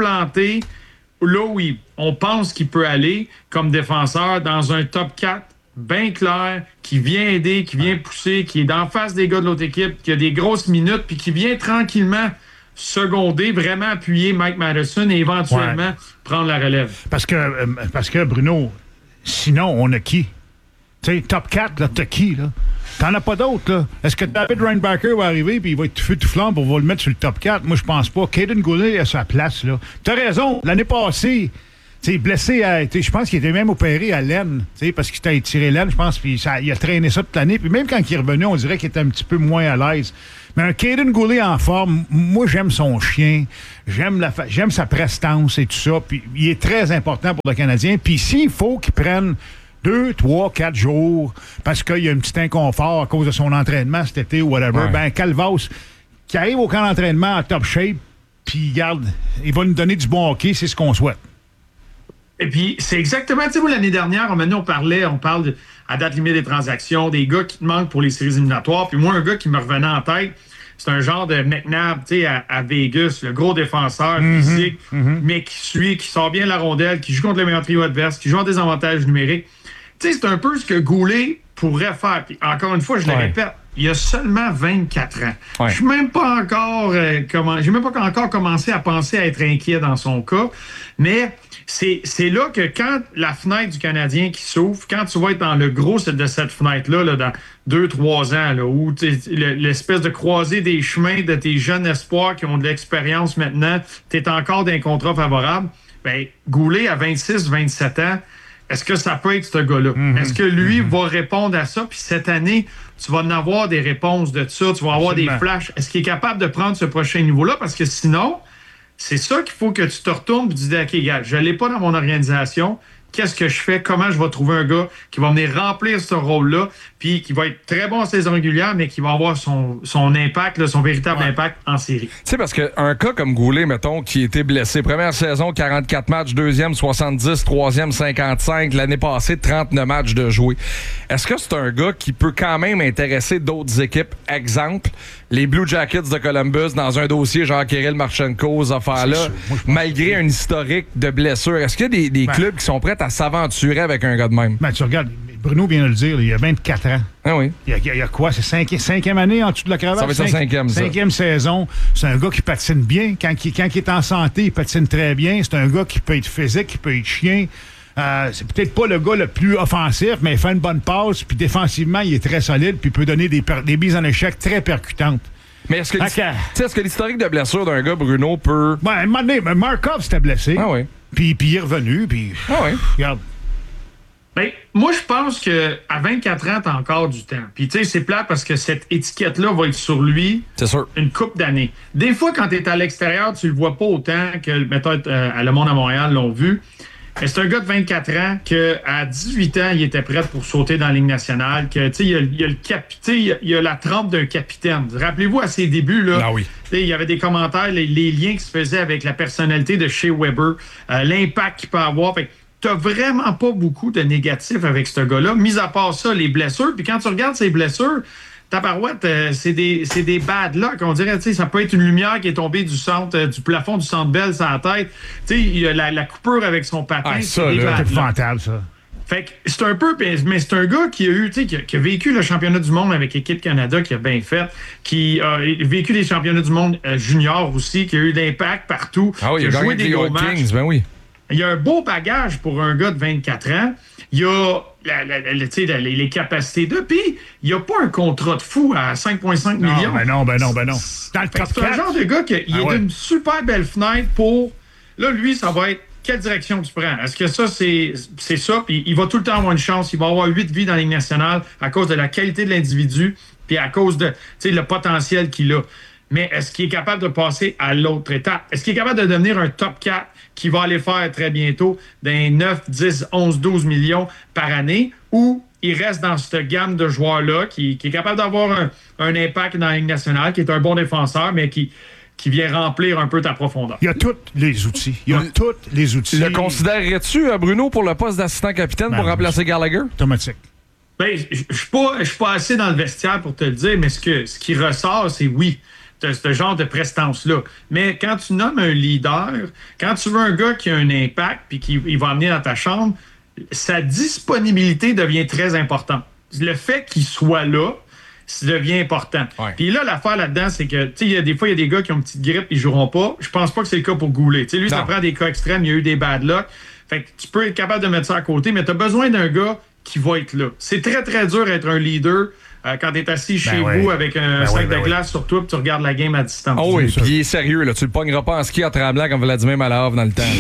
s'implanter là où on pense qu'il peut aller comme défenseur dans un top 4 bien clair, qui vient aider, qui vient pousser, qui est d'en face des gars de l'autre équipe, qui a des grosses minutes, puis qui vient tranquillement seconder, vraiment appuyer Mike Matheson et éventuellement prendre la relève. Parce que Bruno, sinon, on a qui? Tu sais, top 4, là, t'as qui, là? T'en as pas d'autres, là. Est-ce que David Reinbacher va arriver puis il va être tout flambe pour le mettre sur le top 4? Moi, je pense pas. Caden Goulet a sa place, là. T'as raison. L'année passée, tu sais, blessé je pense qu'il était même opéré à l'aine, tu sais, parce qu'il t'a étiré l'aine, je pense, puis il a traîné ça toute l'année. Puis même quand il est revenu, on dirait qu'il était un petit peu moins à l'aise. Mais un Caden Goulet en forme, moi, j'aime son chien. J'aime sa prestance et tout ça. Puis il est très important pour le Canadien. Puis s'il faut qu'il prenne 2, 3, 4 jours, parce qu'il y a un petit inconfort à cause de son entraînement cet été ou whatever, ben Calvas, qui arrive au camp d'entraînement en top shape, puis regarde, il va nous donner du bon hockey, c'est ce qu'on souhaite. Et puis, c'est exactement, tu sais, l'année dernière, on parle à date limite des transactions, des gars qui te manquent pour les séries éliminatoires, puis moi, un gars qui me revenait en tête, c'est un genre de McNabb, tu sais, à Vegas, le gros défenseur physique, mais qui sort bien la rondelle, qui joue contre le meilleur trio adverse, qui joue en désavantage numérique. Tu sais, c'est un peu ce que Goulet pourrait faire. Puis encore une fois, je le répète, il a seulement 24 ans. Je suis même pas encore j'ai même pas encore commencé à penser à être inquiet dans son cas, mais c'est là que quand la fenêtre du Canadien qui s'ouvre, quand tu vas être dans le gros de cette fenêtre-là, là, dans 2-3 ans, là, où l'espèce de croisée des chemins de tes jeunes espoirs qui ont de l'expérience maintenant, tu es encore dans un contrat favorable, bien, Goulet à 26-27 ans, est-ce que ça peut être ce gars-là? Est-ce que lui va répondre à ça? Puis cette année, tu vas en avoir des réponses de ça, tu vas avoir des flashs. Est-ce qu'il est capable de prendre ce prochain niveau-là? Parce que sinon, c'est ça qu'il faut que tu te retournes et tu dis, OK, gars, je ne l'ai pas dans mon organisation. Qu'est-ce que je fais? Comment je vais trouver un gars qui va venir remplir ce rôle-là, puis qui va être très bon en saison régulière, mais qui va avoir son impact, là, son véritable impact en série. Tu sais, parce qu'un cas comme Goulet, mettons, qui était blessé, première saison, 44 matchs, deuxième, 70, troisième, 55, l'année passée, 39 matchs de jouer. Est-ce que c'est un gars qui peut quand même intéresser d'autres équipes? Exemple, les Blue Jackets de Columbus dans un dossier genre Kirill Marchenko, ces affaires-là, malgré un historique de blessures. Est-ce qu'il y a des clubs qui sont prêts à s'aventurer avec un gars de même? Ben, tu regardes, Bruno vient de le dire, il y a 24 ans. Ah oui. Il y a quoi? C'est cinquième année en dessous de la cravate? Ça va être sa cinquième, ça. Cinquième saison. C'est un gars qui patine bien. Quand il est en santé, il patine très bien. C'est un gars qui peut être physique, qui peut être chien. C'est peut-être pas le gars le plus offensif, mais il fait une bonne passe, puis défensivement, il est très solide, puis il peut donner des mises en échec très percutantes. Mais est-ce que l'historique de blessure d'un gars, Bruno, peut... Ben, à un moment donné, Markov s'était blessé. Ah oui. Puis il est revenu, puis... Ah oui. Regarde. Ben, moi, je pense qu'à 24 ans, t'as encore du temps. Puis, tu sais, c'est plate parce que cette étiquette-là va être sur lui une couple d'années. Des fois, quand t'es à l'extérieur, tu le vois pas autant que, mettons, à Le Monde à Montréal l'ont vu. Mais c'est un gars de 24 ans qu'à 18 ans, il était prêt pour sauter dans la Ligue nationale. Que, tu sais, il y a la trempe d'un capitaine. Rappelez-vous, à ses débuts, là, il y avait des commentaires, les liens qui se faisaient avec la personnalité de Shea Weber, l'impact qu'il peut avoir. Fait, t'as vraiment pas beaucoup de négatifs avec ce gars-là, mis à part ça, les blessures. Puis quand tu regardes ses blessures, tabarouette, c'est des bad luck. On dirait, tu sais, ça peut être une lumière qui est tombée du plafond du Centre Bell sur la tête. Tu sais, il y a la coupure avec son patin. Ah, ça, là, c'est épouvantable, ça. Fait que c'est un peu, mais c'est un gars qui a eu, tu sais, qui a vécu le championnat du monde avec Équipe Canada, qui a bien fait, qui a vécu les championnats du monde junior aussi, qui a eu d'impact partout. Ah oui, qui il a joué des gros matchs. Kings, ben oui. Il y a un beau bagage pour un gars de 24 ans. Il y a les capacités de. Puis, il n'y a pas un contrat de fou à 5,5 millions. Ben non. Dans le top 4. C'est un genre de gars qui est d'une super belle fenêtre pour. Là, lui, ça va être quelle direction tu prends. Est-ce que ça, c'est ça? Puis, il va tout le temps avoir une chance. Il va avoir 8 vies dans la Ligue nationale à cause de la qualité de l'individu, puis à cause de le potentiel qu'il a. Mais est-ce qu'il est capable de passer à l'autre étape? Est-ce qu'il est capable de devenir un top 4 qui va aller faire très bientôt d'un 9, 10, 11, 12 millions par année, ou il reste dans cette gamme de joueurs-là qui est capable d'avoir un impact dans la Ligue nationale, qui est un bon défenseur, mais qui vient remplir un peu ta profondeur? Il y a tous les outils. Le considérerais-tu, Bruno, pour le poste d'assistant capitaine pour remplacer Gallagher? Automatique. Ben, je suis pas assez dans le vestiaire pour te le dire, mais ce qui ressort, c'est oui. Ce genre de prestance-là. Mais quand tu nommes un leader, quand tu veux un gars qui a un impact puis qui va amener dans ta chambre, sa disponibilité devient très importante. Le fait qu'il soit là, ça devient important. Ouais. Puis là, l'affaire là-dedans, c'est que, tu sais, des fois, il y a des gars qui ont une petite grippe et ils joueront pas. Je pense pas que c'est le cas pour Goulet. Tu sais, lui, ça prend des cas extrêmes. Il y a eu des bad luck. Fait que tu peux être capable de mettre ça à côté, mais tu as besoin d'un gars qui va être là. C'est très, très dur d'être un leader quand tu es assis chez vous avec un sac de glace sur toi et tu regardes la game à distance. Oh oui, puis il est sérieux. Là. Tu le pogneras pas en ski en tremblant comme Vladimir Malahov dans le temps.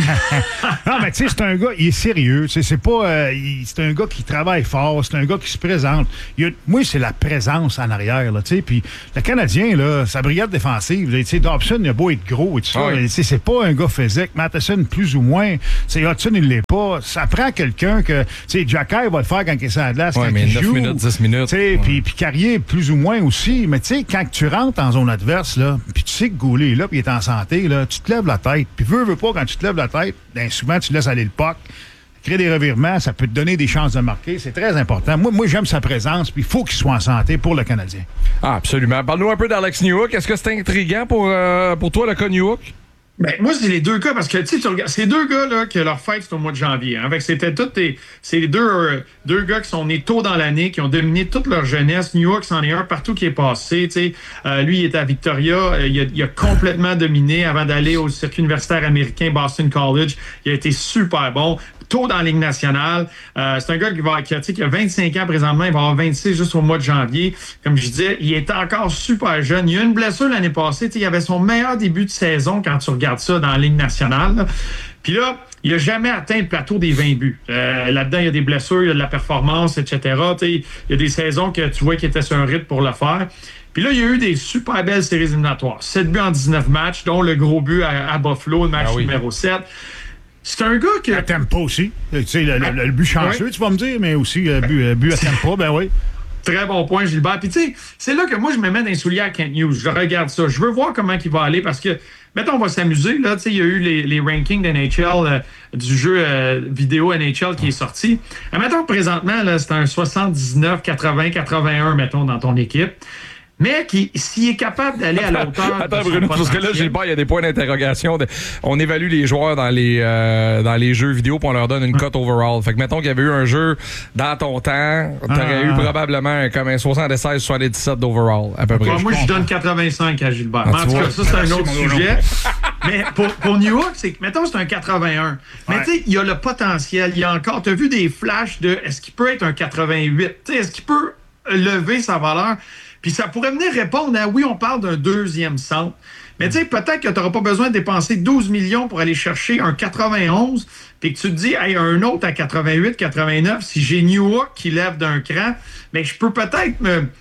Non, mais tu sais, c'est un gars, il est sérieux. C'est pas, c'est un gars qui travaille fort. C'est un gars qui se présente. Moi, c'est la présence en arrière. Puis le Canadien, là, sa brigade défensive, Dobson, il a beau être gros et tout ça. C'est pas un gars physique. Matheson, plus ou moins. Hudson, il l'est pas. Ça prend quelqu'un que... Jacky va le faire quand il est sur la glace, quand il joue. 9 minutes, 10 minutes. Puis Carrier, plus ou moins aussi. Mais tu sais, quand tu rentres en zone adverse, là, puis tu sais que Goulet est là, puis il est en santé, là, tu te lèves la tête. Puis veux pas, quand tu te lèves la tête, ben, souvent, tu laisses aller le puck. Créer des revirements, ça peut te donner des chances de marquer. C'est très important. Moi j'aime sa présence, puis il faut qu'il soit en santé pour le Canadien. Ah, absolument. Parle-nous un peu d'Alex Newhook. Est-ce que c'est intriguant pour toi, le cas Newhook? Ben, moi, c'est les deux gars, parce que, tu sais, ces deux gars-là, que leur fête, c'est au mois de janvier. Hein. C'était c'est les deux gars qui sont nés tôt dans l'année, qui ont dominé toute leur jeunesse. Newhook, c'en est un partout qui est passé, tu sais. Lui, il était à Victoria. Il a complètement dominé avant d'aller au circuit universitaire américain, Boston College. Il a été super bon. Tôt dans la Ligue nationale. C'est un gars qui a 25 ans présentement. Il va avoir 26 juste au mois de janvier. Comme je disais, il est encore super jeune. Il a eu une blessure l'année passée. Il avait son meilleur début de saison quand tu regardes ça dans la Ligue nationale. Là. Puis là, il n'a jamais atteint le plateau des 20 buts. Là-dedans, il y a des blessures, il y a de la performance, etc. Il y a des saisons que tu vois qu'il était sur un rythme pour le faire. Puis là, il y a eu des super belles séries éliminatoires. 7 buts en 19 matchs, dont le gros but à Buffalo, le match numéro 7. C'est un gars que... À Tampa aussi. Tu sais, le but chanceux, tu vas me dire, mais aussi le but à Tampa, ben oui. Très bon point, Gilbert. Puis tu sais, c'est là que moi, je me mets dans les souliers à Kent Hughes. Je regarde ça. Je veux voir comment il va aller parce que, mettons, on va s'amuser. Là, tu sais, il y a eu les rankings d'NHL, du jeu vidéo NHL qui est sorti. Mettons, présentement, là, c'est un 79, 80, 81, mettons, dans ton équipe. Mais s'il est capable d'aller à la hauteur... Attends, Bruno, parce que là, Gilbert, il y a des points d'interrogation. On évalue les joueurs dans les jeux vidéo puis on leur donne une cote overall. Fait que mettons qu'il y avait eu un jeu dans ton temps, t'aurais eu probablement comme un 76-77 d'overall, à peu près. Moi, je donne 85 à Gilbert. En tout cas, ça, c'est un autre sujet. Mais pour Newhook, c'est que, mettons, c'est un 81. Mais tu sais, il y a le potentiel. Il y a encore... T'as vu des flashs de est-ce qu'il peut être un 88? Tu sais, est-ce qu'il peut lever sa valeur? Puis ça pourrait venir répondre à, oui, on parle d'un deuxième centre. Mais tu sais, peut-être que tu n'auras pas besoin de dépenser 12 millions pour aller chercher un 91, puis que tu te dis, hey, un autre à 88, 89, si j'ai Newhook qui lève d'un cran, mais je peux peut-être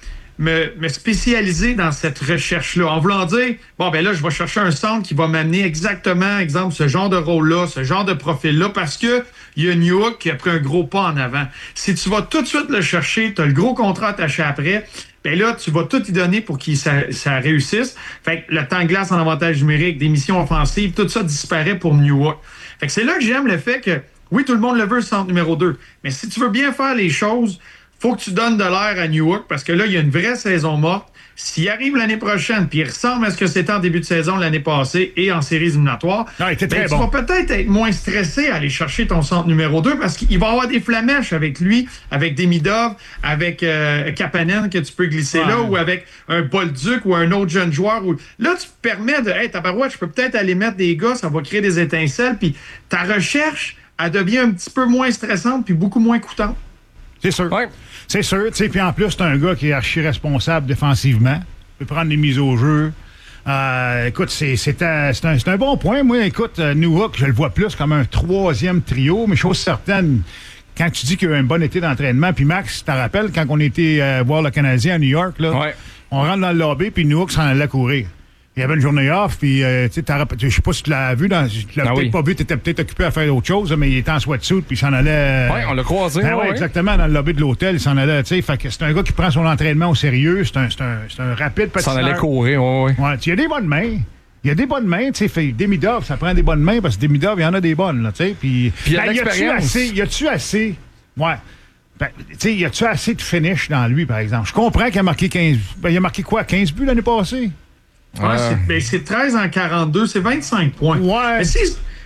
me spécialiser dans cette recherche-là. En voulant dire, bon, ben là, je vais chercher un centre qui va m'amener exactement, exemple, ce genre de rôle-là, ce genre de profil-là, parce que il y a Newhook qui a pris un gros pas en avant. Si tu vas tout de suite le chercher, tu as le gros contrat attaché après, ben là, tu vas tout y donner pour que ça réussisse. Fait que le temps de glace en avantage numérique, des missions offensives, tout ça disparaît pour Newhook. Fait que c'est là que j'aime le fait que, oui, tout le monde le veut, le centre numéro 2. Mais si tu veux bien faire les choses, faut que tu donnes de l'air à Newhook parce que là, il y a une vraie saison morte. S'il arrive l'année prochaine, puis il ressemble à ce que c'était en début de saison l'année passée et en séries éliminatoires, tu vas peut-être être moins stressé à aller chercher ton centre numéro 2 parce qu'il va y avoir des flamèches avec lui, avec Demidov, avec Kapanen que tu peux glisser là, ou avec un Bolduc ou un autre jeune joueur. Là, tu te permets de, hey, tabarouette, je peux peut-être aller mettre des gars, ça va créer des étincelles, puis ta recherche, elle devient un petit peu moins stressante puis beaucoup moins coûtante. C'est sûr. Ouais. C'est sûr. Puis en plus, c'est un gars qui est archi-responsable défensivement. Il peut prendre des mises au jeu. Écoute, c'est un bon point. Moi, écoute, Newhook, je le vois plus comme un troisième trio, mais chose certaine, quand tu dis qu'il y a eu un bon été d'entraînement, puis Max, tu te rappelles, quand on était voir le Canadien à New York, là, on rentre dans le lobby, puis Newhook s'en allait courir. Il y avait une journée off, puis je sais pas si tu l'as vu, tu l'as peut-être pas vu, tu étais peut-être occupé à faire autre chose, mais il était en sweatsuit, puis il s'en allait... Oui, on l'a croisé. Oui, exactement, dans le lobby de l'hôtel, il s'en allait, tu sais, fait que c'est un gars qui prend son entraînement au sérieux, c'est un rapide patineur. Il s'en allait courir, oui. Ouais, il y a des bonnes mains. Il y a des bonnes mains, tu sais, Demidov, ça prend des bonnes mains, parce que Demidov, il y en a des bonnes, là, tu sais, puis... il y a l'expérience. Y a-tu assez... Ouais. Ben, tu sais, y a-tu assez de finish dans lui, par exemple? Je comprends qu'il a marqué 15... Ben, il a marqué quoi, 15 buts l'année passée? Ouais, c'est 13 en 42, c'est 25 points. Ouais. Mais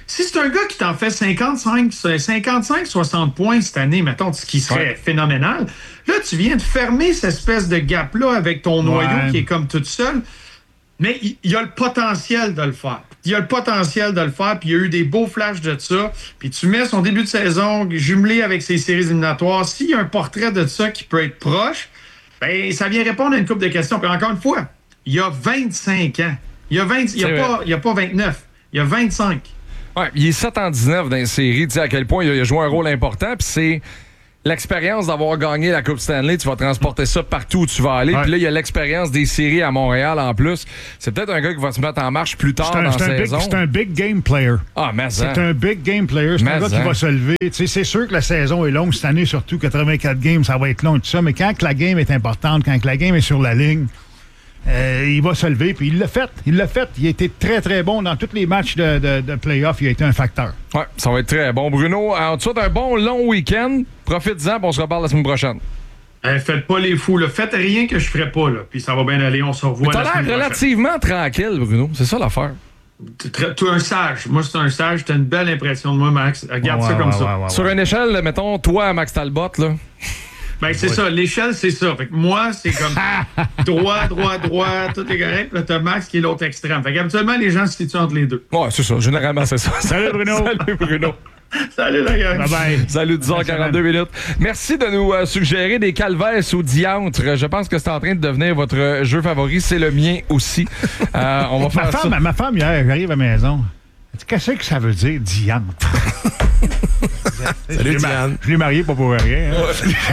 Si c'est un gars qui t'en fait 55-60 points cette année, mettons, ce qui serait phénoménal, là, tu viens de fermer cette espèce de gap-là avec ton noyau qui est comme tout seul. Mais il a le potentiel de le faire. Il a le potentiel de le faire, puis il y a eu des beaux flashs de ça. Puis tu mets son début de saison jumelé avec ses séries éliminatoires. S'il y a un portrait de ça qui peut être proche, ben ça vient répondre à une couple de questions. Puis encore une fois, il y a 25 ans. Il y a pas 29. Il y a 25. Ouais, il est 7-19 dans les séries. Tu sais à quel point il a joué un rôle important. Puis c'est l'expérience d'avoir gagné la Coupe Stanley. Tu vas transporter ça partout où tu vas aller. Puis là, il y a l'expérience des séries à Montréal en plus. C'est peut-être un gars qui va se mettre en marche plus tard dans la saison. C'est un big game player. Ah, mais c'est un big game player. C'est un gars qui va se lever. Tu sais, c'est sûr que la saison est longue cette année, surtout 84 games, ça va être long et tout ça. Mais quand la game est importante, quand la game est sur la ligne, il va se lever, puis il l'a fait. Il a été très, très bon dans tous les matchs de play-off. Il a été un facteur. Oui, ça va être très bon. Bruno, en dessous d'un bon long week-end, profites-en, puis on se reparle la semaine prochaine. Faites pas les fous. Là. Faites rien que je ferai pas. Là. Puis ça va bien aller. On se revoit la semaine prochaine. T'as l'air relativement tranquille, Bruno. C'est ça l'affaire. Tu es un sage. Moi, c'est un sage. T'as une belle impression de moi, Max. Regarde ça comme ça. Sur une échelle, mettons, toi, Max Talbot, là... Ben, c'est ça. L'échelle, c'est ça. Fait que moi, c'est comme droit, tout est correct. Là, t'as Max qui est l'autre extrême. Fait qu'habituellement, les gens se situent entre les deux. Ouais, c'est ça. Généralement, c'est ça. Salut, Bruno. Salut, Bruno. Salut, la gang. Bye-bye. Salut, 10h42 minutes. Merci de nous suggérer des calvaires ou diantres. Je pense que c'est en train de devenir votre jeu favori. C'est le mien aussi. On va faire ça. Ma femme, hier, j'arrive à la maison. Qu'est-ce que ça veut dire, diantre? Salut, Diane. Je l'ai marié pas pour rien. Hein?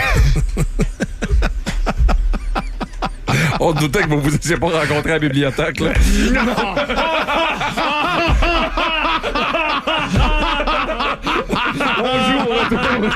On doutait que vous vous étiez pas rencontrés à la bibliothèque. Là. Non! On joue au retour.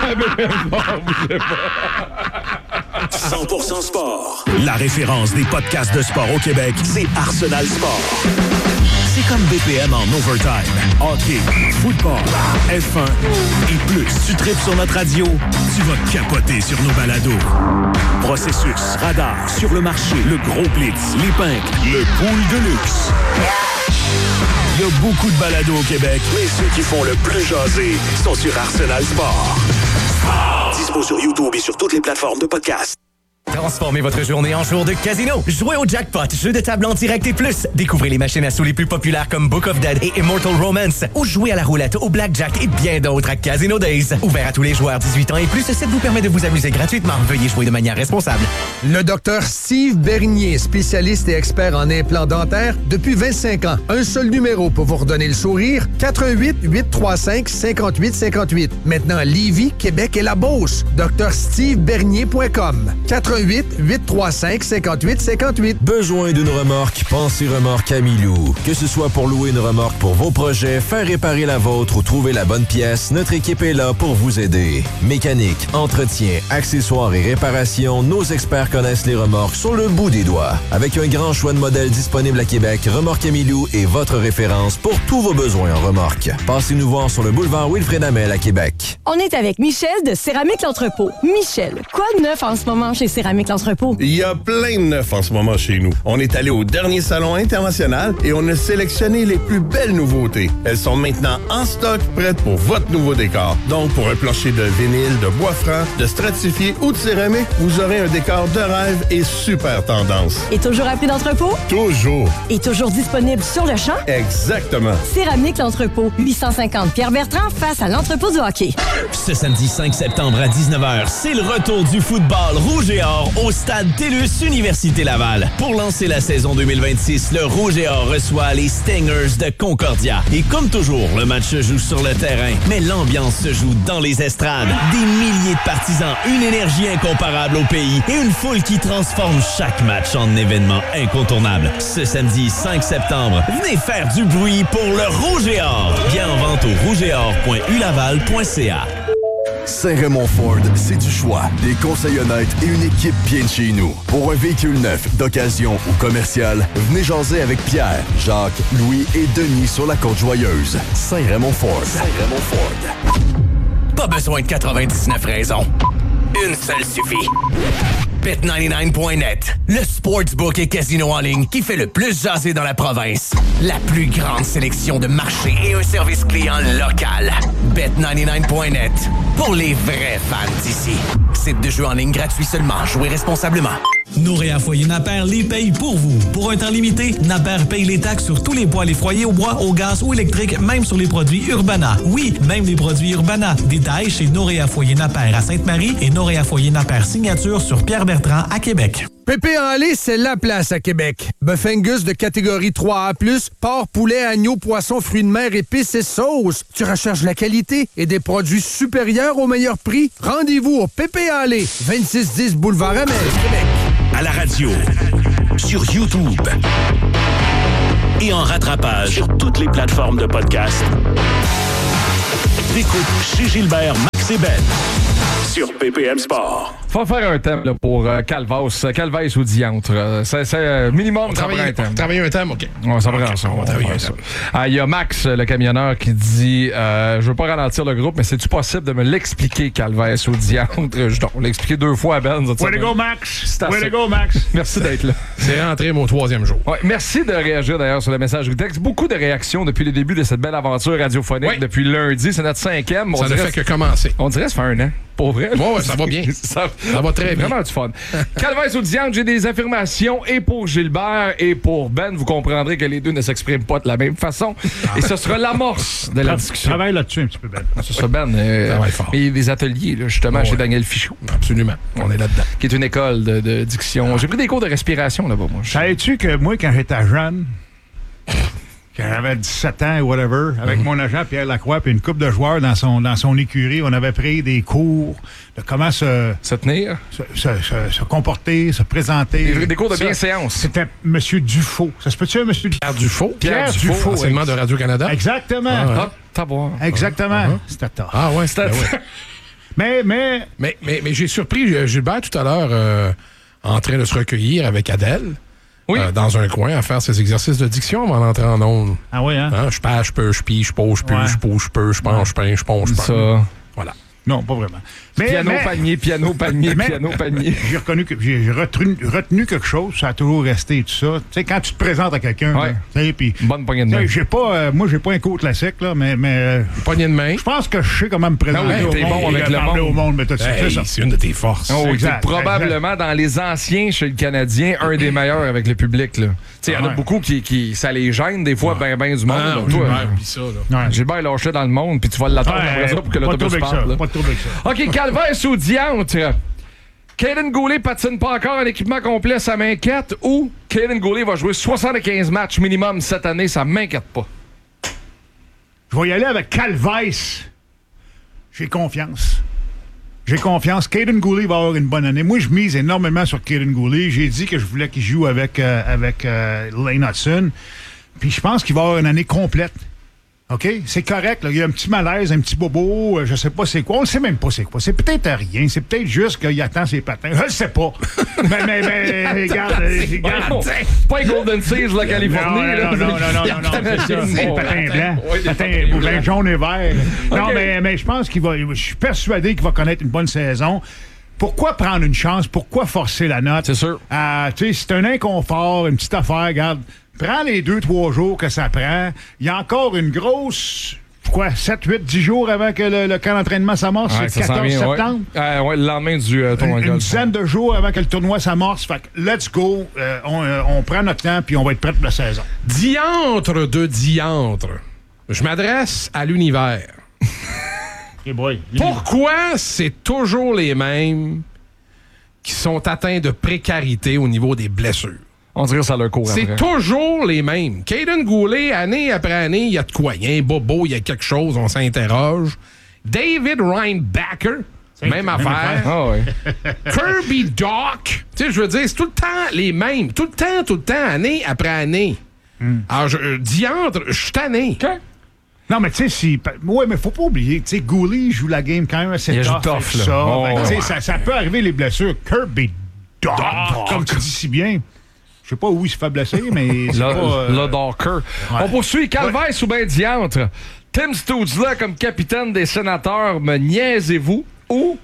100% sport. La référence des podcasts de sport au Québec, c'est Arsenal Sport. C'est comme BPM en overtime. Hockey, football, F1 et plus. Tu tripes sur notre radio, tu vas capoter sur nos balados. Processus, radar, sur le marché, le gros blitz, les pinks, le pool de luxe. Il y a beaucoup de balados au Québec, mais ceux qui font le plus jaser sont sur Arsenal Sport. Dispo sur YouTube et sur toutes les plateformes de podcast. Transformez votre journée en jour de casino. Jouez au Jackpot, jeu de table en direct et plus. Découvrez les machines à sous les plus populaires comme Book of Dead et Immortal Romance. Ou jouez à la roulette, au blackjack et bien d'autres à Casino Days. Ouvert à tous les joueurs 18 ans et plus, ça vous permet de vous amuser gratuitement. Veuillez jouer de manière responsable. Le docteur Steve Bernier, spécialiste et expert en implants dentaires depuis 25 ans. Un seul numéro pour vous redonner le sourire, 88-835-5858. Maintenant à Lévis, Québec et la Beauce. drstevebernier.com. 88-835-5858. Besoin d'une remorque? Pensez Remorque Amilou. Que ce soit pour louer une remorque pour vos projets, faire réparer la vôtre ou trouver la bonne pièce, notre équipe est là pour vous aider. Mécanique, entretien, accessoires et réparations, nos experts connaissent les remorques sur le bout des doigts. Avec un grand choix de modèles disponibles à Québec, Remorque Amilou est votre référence pour tous vos besoins en remorque. Passez-nous voir sur le boulevard Wilfrid Hamel à Québec. On est avec Michel de Céramique L'Entrepôt. Michel, quoi de neuf en ce moment chez Céramique L'Entrepôt? Il y a plein de neuf en ce moment chez nous. On est allé au dernier salon international et on a sélectionné les plus belles nouveautés. Elles sont maintenant en stock, prêtes pour votre nouveau décor. Donc, pour un plancher de vinyle, de bois franc, de stratifié ou de céramique, vous aurez un décor de rêve et super tendance. Et toujours à prix d'entrepôt? Toujours. Et toujours disponible sur le champ? Exactement. Céramique L'Entrepôt, 850 Pierre-Bertrand face à l'entrepôt du hockey. Ce samedi 5 septembre à 19h, c'est le retour du football rouge et or au stade TELUS Université Laval. Pour lancer la saison 2026, le Rouge et Or reçoit les Stingers de Concordia. Et comme toujours, le match se joue sur le terrain, mais l'ambiance se joue dans les estrades. Des milliers de partisans, une énergie incomparable au pays et une foule qui transforme chaque match en événement incontournable. Ce samedi 5 septembre, venez faire du bruit pour le Rouge et Or. Bien en vente au rougeetor.ulaval.ca. Saint-Raymond Ford, c'est du choix, des conseils honnêtes et une équipe bien de chez nous. Pour un véhicule neuf, d'occasion ou commercial, venez jaser avec Pierre, Jacques, Louis et Denis sur la Côte-Joyeuse. Saint-Raymond Ford. Saint-Raymond Ford. Pas besoin de 99 raisons. Une seule suffit. Bet99.net, le sportsbook et casino en ligne qui fait le plus jaser dans la province. La plus grande sélection de marchés et un service client local. Bet99.net, pour les vrais fans d'ici. Site de jeu en ligne gratuit seulement. Jouez responsablement. Noréa Foyer Napper les paye pour vous. Pour un temps limité, Napper paye les taxes sur tous les poêles et foyers au bois, au gaz ou électrique, même sur les produits Urbana. Oui, même les produits Urbana. Détails chez Noréa Foyer Napper à Sainte-Marie et Noréa Foyer Napper Signature sur Pierre-Bertrand à Québec. Pépé en lait, c'est la place à Québec. Bœuf Angus de catégorie 3A+, porc, poulet, agneau, poisson, fruits de mer, épices et sauces. Tu recherches la qualité et des produits supérieurs au meilleur prix? Rendez-vous au Pépé en lait, 2610 Boulevard Amel, Québec. À la radio, sur YouTube et en rattrapage sur toutes les plateformes de podcast. Écoute chez Gilbert, Max et Ben sur PPM Sport. Faut faire un thème là, pour Calvaise ou Diantre. C'est minimum, ça prend un thème. Travailler un thème, OK. Ouais, ça prend ça. On va travailler ça. Il y a Max, le camionneur, qui dit je veux pas ralentir le groupe, mais c'est-tu possible de me l'expliquer, Calvaise ou Diantre? On l'a expliqué 2 fois à Ben. Way to go, Max! Way to go, Max! Merci d'être là. C'est rentré mon 3e jour. Ouais, merci de réagir d'ailleurs sur le message texte. Beaucoup de réactions depuis le début de cette belle aventure radiophonique. Depuis lundi, c'est notre 5e. Ça ne fait que commencer. On dirait que ça fait 1 an. Pour vrai? Ouais, ça va bien. ça va très bien. Vraiment du fun. Calvaise ou Diantre, j'ai des affirmations et pour Gilbert et pour Ben. Vous comprendrez que les deux ne s'expriment pas de la même façon. Et ce sera l'amorce de la discussion. Travaille là-dessus un petit peu, Ben. C'est ça, Ben. Il y a des ateliers, là, justement, chez Daniel Fichot. Absolument. On est là-dedans. Qui est une école de diction. J'ai pris des cours de respiration là-bas, moi. Savais-tu que moi, quand j'étais jeune, quand j'avais 17 ans ou whatever, avec mon agent Pierre Lacroix puis une couple de joueurs dans son écurie, on avait pris des cours de comment se tenir, se comporter, se présenter. Des cours de bienséance. C'était M. Dufault. Ça se peut-tu, M. Pierre Dufault? Pierre Dufault. Enseignement de Radio-Canada. Exactement. Exactement. C'était tard. Ah ouais, c'était Mais j'ai surpris Gilbert tout à l'heure en train de se recueillir avec Adèle. Oui. Dans un coin à faire ses exercices de diction avant d'entrer en ondes. Ah oui, hein? Je pêche, je peux, je pille, je pose, je pue, je pose, je peux, je pense, je peins, je ponce, je pense. Ça. Voilà. Non, pas vraiment. Piano, panier, piano, panier. J'ai retenu quelque chose, ça a toujours resté tout ça. Tu sais, quand tu te présentes à quelqu'un, puis bonne poignée de main. Moi, j'ai pas un cours classique, là, mais poignée de main. Je pense que je sais comment me présenter au monde. Bon avec le monde, mais c'est une de tes forces. Oh, exact, probablement dans les anciens chez le Canadien, un des meilleurs avec le public. Il y en a beaucoup qui ça les gêne des fois, ben du monde. Gilbert lâché dans le monde, puis tu vas l'attendre après ça pour que l'autobus parte. OK, Calvaise ou Diantre? Caden Goulet patine pas encore en équipement complet, ça m'inquiète, ou Caden Goulet va jouer 75 matchs minimum cette année, ça m'inquiète pas? Je vais y aller avec Calvaise. J'ai confiance. Caden Goulet va avoir une bonne année. Moi, je mise énormément sur Caden Goulet. J'ai dit que je voulais qu'il joue avec Lane Hudson. Puis je pense qu'il va avoir une année complète. OK? C'est correct. Là. Il y a un petit malaise, un petit bobo. Je sais pas c'est quoi. On ne sait même pas c'est quoi. C'est peut-être rien. C'est peut-être juste qu'il attend ses patins. Je le sais pas. mais regarde. C'est pas un Golden Seas, la Californie. Non. C'est le patin blanc. Patin jaune et vert. Non, mais je pense qu'il va... Je suis persuadé qu'il va connaître une bonne saison. Pourquoi prendre une chance? Pourquoi forcer la note? C'est sûr. C'est un inconfort, une petite affaire. Regarde, prends les 2-3 jours que ça prend. Il y a encore une grosse... 7, 8, 10 jours avant que le camp d'entraînement s'amorce? C'est le 14 septembre? Le lendemain du tournoi. Une dizaine de jours avant que le tournoi s'amorce. Fait que let's go. On prend notre temps puis on va être prêt pour la saison. Diantre de diantre. Je m'adresse à l'univers. Hey boy. Pourquoi c'est toujours les mêmes qui sont atteints de précarité au niveau des blessures? On dirait que ça leur court après. C'est toujours les mêmes. Caden Goulet, année après année, il y a de quoi. Il y a un bobo, il y a quelque chose, on s'interroge. David Reinbacker, même affaire. Oh, oui. Kirby Doc. Tu sais, je veux dire, c'est tout le temps les mêmes. Tout le temps, année après année. Alors, diantre, je suis tanné. Okay. Non, mais tu sais, mais faut pas oublier, tu sais, Goulet joue la game quand même assez tough. Ça peut arriver les blessures. Kirby Doc, comme tu dis si bien. Je sais pas où il se fait blesser, mais c'est le Docker. On poursuit. Calvaise ou bien Diantre? Tim Stoodzla comme capitaine des Sénateurs, me niaisez-vous? Ou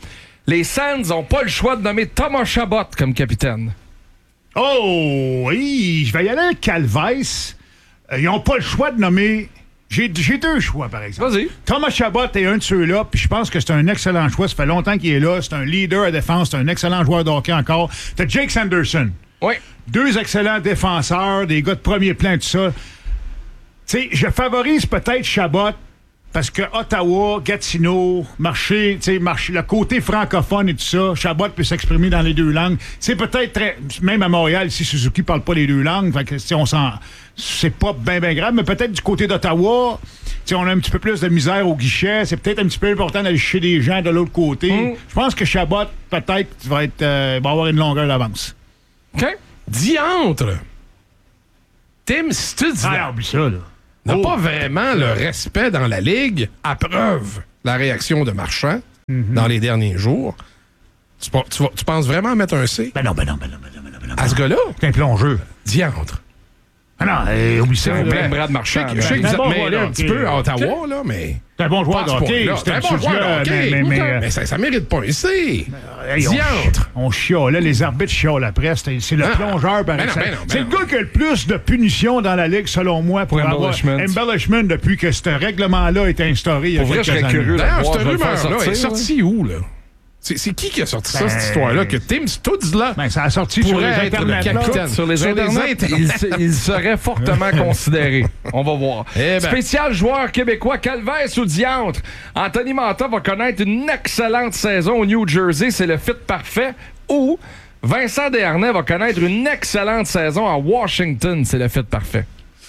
Les Sands n'ont pas le choix de nommer Thomas Chabot comme capitaine. Oh, oui, je vais y aller avec Calvès. Ils n'ont pas le choix de nommer... J'ai deux choix, par exemple. Vas-y. Thomas Chabot est un de ceux-là, puis je pense que c'est un excellent choix. Ça fait longtemps qu'il est là. C'est un leader à défense. C'est un excellent joueur de hockey encore. T'as Jake Sanderson. Oui. Deux excellents défenseurs, des gars de premier plan, tout ça. Tu sais, je favorise peut-être Chabot parce que Ottawa, Gatineau, marché, le côté francophone et tout ça, Chabot peut s'exprimer dans les deux langues. C'est peut-être très... Même à Montréal, si Suzuki parle pas les deux langues, fait que, c'est pas bien grave, mais peut-être du côté d'Ottawa, on a un petit peu plus de misère au guichet. C'est peut-être un petit peu important d'aller chercher des gens de l'autre côté. Je pense que Chabot, peut-être, va avoir une longueur d'avance. OK. Diantre! Tim Stutzla oublie ça, là. N'a pas vraiment le respect dans la Ligue, à preuve la réaction de Marchand dans les derniers jours. Tu penses vraiment mettre un C? Ben non. À ce gars-là? C'est un plongeur. Diantre. Ah non, oublie ça. Même Brad Marchand. Je sais que vous êtes mêlés un petit peu à Ottawa, là, mais... C'est un bon joueur de hockey. C'est un bon joueur de hockey. Mais ça mérite pas un C. Diantre. On chiale. Là, les arbitres chialent après. C'est le plongeur, par exemple. C'est le gars qui a le plus de punitions dans la Ligue, selon moi, pour avoir embellishment depuis que ce règlement-là a été instauré il y a quelques années. D'ailleurs, cette rumeur-là est sortie où, là? C'est qui a sorti ça, cette histoire-là? Que Tim Stutzla ça a sorti sur les internets. Sur les internets, il serait fortement considéré. On va voir. Spécial joueur québécois, Calvès ou Diantre. Anthony Mantha va connaître une excellente saison au New Jersey. C'est le fit parfait. Ou Vincent Desharnais va connaître une excellente saison à Washington. C'est le fit parfait.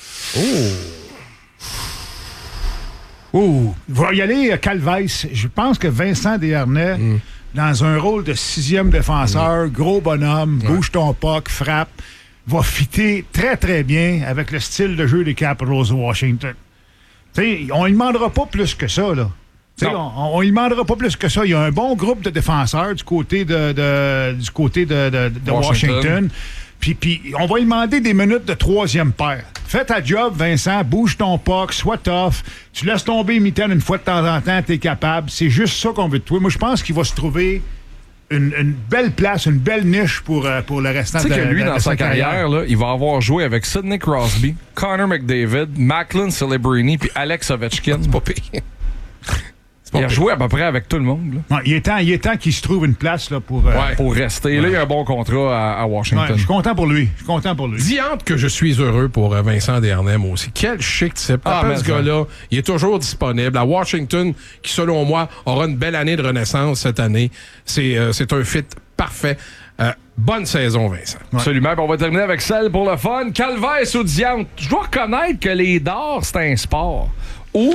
Il va y aller Calvès. Je pense que Vincent Desharnais... dans un rôle de 6e défenseur, gros bonhomme, bouge ton puck, frappe, va fitter très, très bien avec le style de jeu des Capitals de Washington. T'sais, on ne lui demandera pas plus que ça, là. On ne lui demandera pas plus que ça. Il y a un bon groupe de défenseurs du côté de Washington. Puis on va lui demander des minutes de troisième paire. Fais ta job, Vincent, bouge ton puck, sois tough. Tu laisses tomber mitaine une fois de temps en temps, t'es capable. C'est juste ça qu'on veut de toi. Moi, je pense qu'il va se trouver une belle place, une belle niche pour le restant de sa carrière. Tu sais que lui, dans sa carrière, là, il va avoir joué avec Sidney Crosby, Connor McDavid, Macklin Celebrini puis Alex Ovechkin. C'est pas pire. Il a joué à peu près avec tout le monde. Là. Il est temps qu'il se trouve une place là, pour rester. Là, il y a un bon contrat à Washington. Je suis content pour lui. Diantre que je suis heureux pour Vincent Desharnais, moi aussi. Quel chic type. Ce gars-là, il est toujours disponible. À Washington, qui, selon moi, aura une belle année de renaissance cette année. C'est un fit parfait. Bonne saison, Vincent. Ouais. Absolument. On va terminer avec celle pour le fun. Calvès ou Diantre. Je dois reconnaître que les dards, c'est un sport. Ou...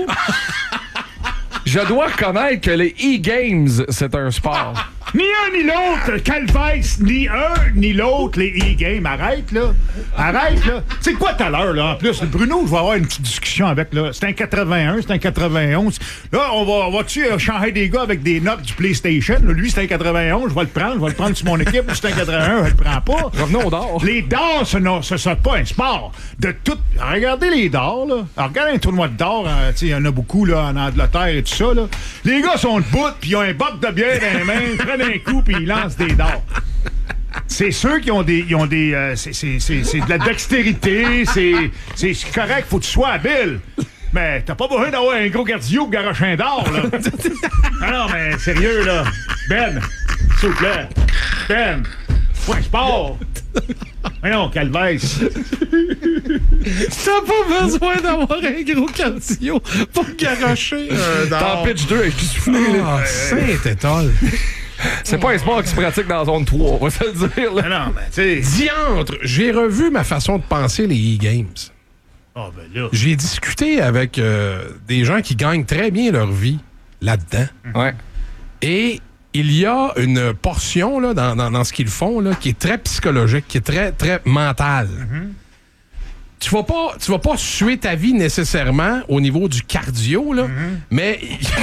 je dois reconnaître que les e-games, c'est un sport. Ni un ni l'autre, Calvès, ni un ni l'autre, les e-games. Arrête, là. C'est quoi tout à l'heure, là? En plus, Bruno, je vais avoir une petite discussion avec, là. C'est un 81, c'est un 91. Là, on va-tu changer des gars avec des notes du PlayStation? Là, lui, c'est un 91, je vais le prendre sur mon équipe. C'est un 81, je le prends pas. Revenons aux dards. Les dards, ce n'est pas un sport. Regardez les dards, là. Alors, regardez un tournoi de dards, il y en a beaucoup, là, en Angleterre et tout ça, là. Les gars sont debout, puis ils ont un boc de bière dans les mains, prennent un coup, puis ils lancent des dards. C'est ceux qui ont des c'est de la dextérité, c'est correct, faut que tu sois habile. Mais t'as pas besoin d'avoir un gros cardio pour garocher un dard, là. Non, mais sérieux, là. Ben, s'il vous plaît. Ben, c'est un sport. Mais non, Calvès. T'as pas besoin d'avoir un gros cardio pour garocher un dard. T'en pitch 2 avec du soufflé. Saint-Étoile. C'est pas un sport qui se pratique dans la zone 3, on va se le dire. Là. Non, mais tu sais... Diantre, j'ai revu ma façon de penser les e-games. Oh, ben là... J'ai discuté avec des gens qui gagnent très bien leur vie là-dedans. Ouais. Et il y a une portion là, dans ce qu'ils font là, qui est très psychologique, qui est très, très mentale. Tu vas pas suer ta vie nécessairement au niveau du cardio, là, mais...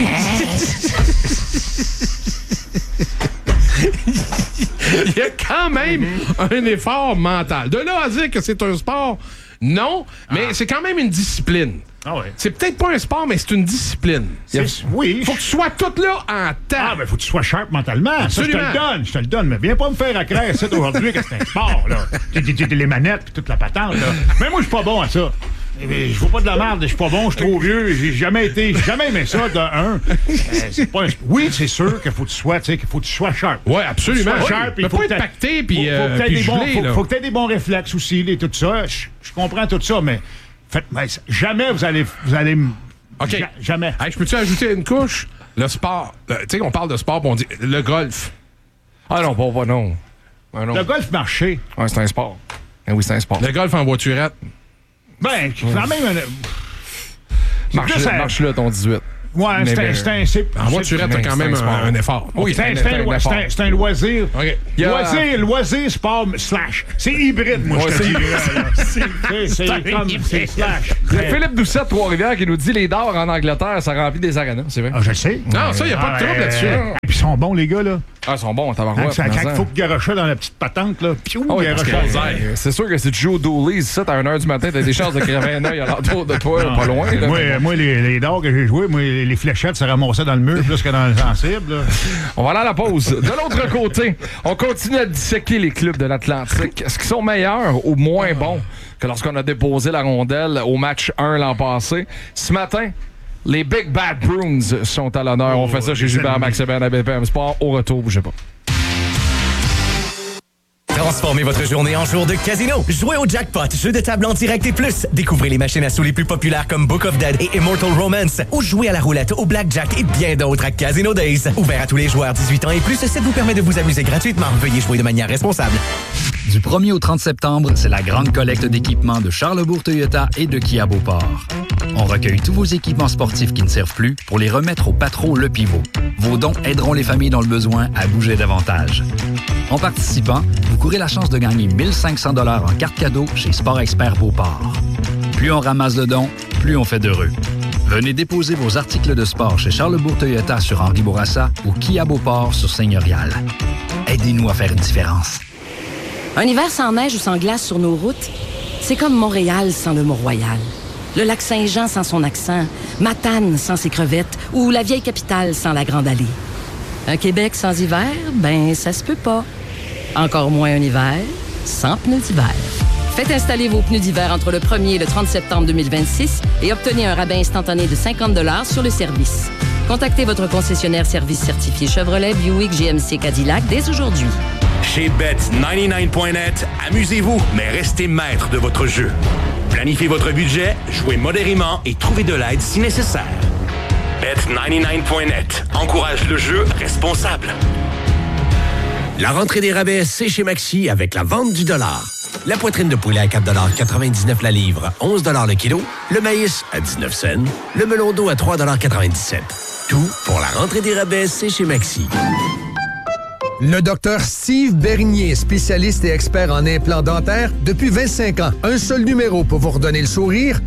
il y a quand même un effort mental. De là à dire que c'est un sport, non, mais c'est quand même une discipline. Ah ouais. C'est peut-être pas un sport, mais c'est une discipline. Oui. Faut que tu sois tout là en temps. Ah, ben faut que tu sois sharp mentalement. Absolument. Ça, je te le donne. Mais viens pas me faire à craindre ça aujourd'hui que c'est un sport, là. Les manettes puis toute la patente, là. Mais moi, je suis pas bon à ça. Je vois pas de la merde, je suis pas bon, je suis trop vieux, j'ai jamais aimé ça de un. Oui, c'est sûr qu'il faut que tu sois, sharp. Oui, absolument. Faut que tu sois sharp, il faut pas être pacté puis faut que tu aies des bons réflexes aussi, tout ça. Je comprends tout ça, mais jamais vous allez OK. Jamais. Hey, je peux-tu ajouter une couche? Le sport. Tu sais, on parle de sport, on dit le golf. Ah non, pas non. Ah non. Le golf marché. Ouais, c'est un sport. Oui, c'est un sport. Le golf en voiturette. Ben, quand même... Marche là, ton 18. Ouais, c'est en voiturette, t'as quand même un effort. Oui, c'est un loisir. Okay. Loisir, sport, slash. C'est hybride, moi, je te dis. C'est slash. Il y a Philippe Doucet de Trois-Rivières qui nous dit les dards en Angleterre, ça remplit des arénas, c'est vrai. Ah, je le sais. Non, ça, il n'y a pas de trouble là-dessus. Puis ils sont bons, les gars, là. Ah, ils sont bons, tabarouette. Quand il faut que garocher dans la petite patente, là. C'est sûr que si tu joues au Dooley's, ça, t'as 1h du matin, t'as des chances de crever un œil alentour de toi, pas loin. Moi, les dards que j'ai joués, moi, les fléchettes se ramassaient dans le mur plus que dans le sensible. Là. On va aller à la pause. De l'autre côté, on continue à disséquer les clubs de l'Atlantique. Est-ce qu'ils sont meilleurs ou moins bons que lorsqu'on a déposé la rondelle au match 1 l'an passé? Ce matin, les Big Bad Bruins sont à l'honneur. On fait ça chez Gilbert Maxébène à BPM Sport. Au retour, bougez pas. Transformez votre journée en jour de casino. Jouez au jackpot, jeu de table en direct et plus. Découvrez les machines à sous les plus populaires comme Book of Dead et Immortal Romance. Ou jouez à la roulette, au blackjack et bien d'autres à Casino Days. Ouvert à tous les joueurs 18 ans et plus, ça vous permet de vous amuser gratuitement. Veuillez jouer de manière responsable. Du 1er au 30 septembre, c'est la grande collecte d'équipements de Charlesbourg Toyota et de Kia Beauport. On recueille tous vos équipements sportifs qui ne servent plus pour les remettre au Patro Le Pivot. Vos dons aideront les familles dans le besoin à bouger davantage. En participant, vous courez la chance de gagner 1 500 $ en carte cadeau chez Sport Expert Beauport. Plus on ramasse de dons, plus on fait d'heureux. Venez déposer vos articles de sport chez Charlesbourg Toyota sur Henri Bourassa ou Kia Beauport sur Seigneurial. Aidez-nous à faire une différence. Un hiver sans neige ou sans glace sur nos routes, c'est comme Montréal sans le Mont-Royal. Le lac Saint-Jean sans son accent, Matane sans ses crevettes ou la vieille capitale sans la Grande Allée. Un Québec sans hiver, ben ça se peut pas. Encore moins un hiver sans pneus d'hiver. Faites installer vos pneus d'hiver entre le 1er et le 30 septembre 2026 et obtenez un rabais instantané de 50 $ sur le service. Contactez votre concessionnaire service certifié Chevrolet, Buick, GMC, Cadillac dès aujourd'hui. Chez Bet99.net, amusez-vous, mais restez maître de votre jeu. Planifiez votre budget, jouez modérément et trouvez de l'aide si nécessaire. Bet99.net encourage le jeu responsable. La rentrée des rabais, c'est chez Maxi avec la vente du dollar. La poitrine de poulet à 4,99 $ la livre, 11 $ le kilo. Le maïs à 19 cents. Le melon d'eau à 3,97 $. Tout pour la rentrée des rabais, c'est chez Maxi. Le docteur Steve Bernier, spécialiste et expert en implants dentaires depuis 25 ans. Un seul numéro pour vous redonner le sourire,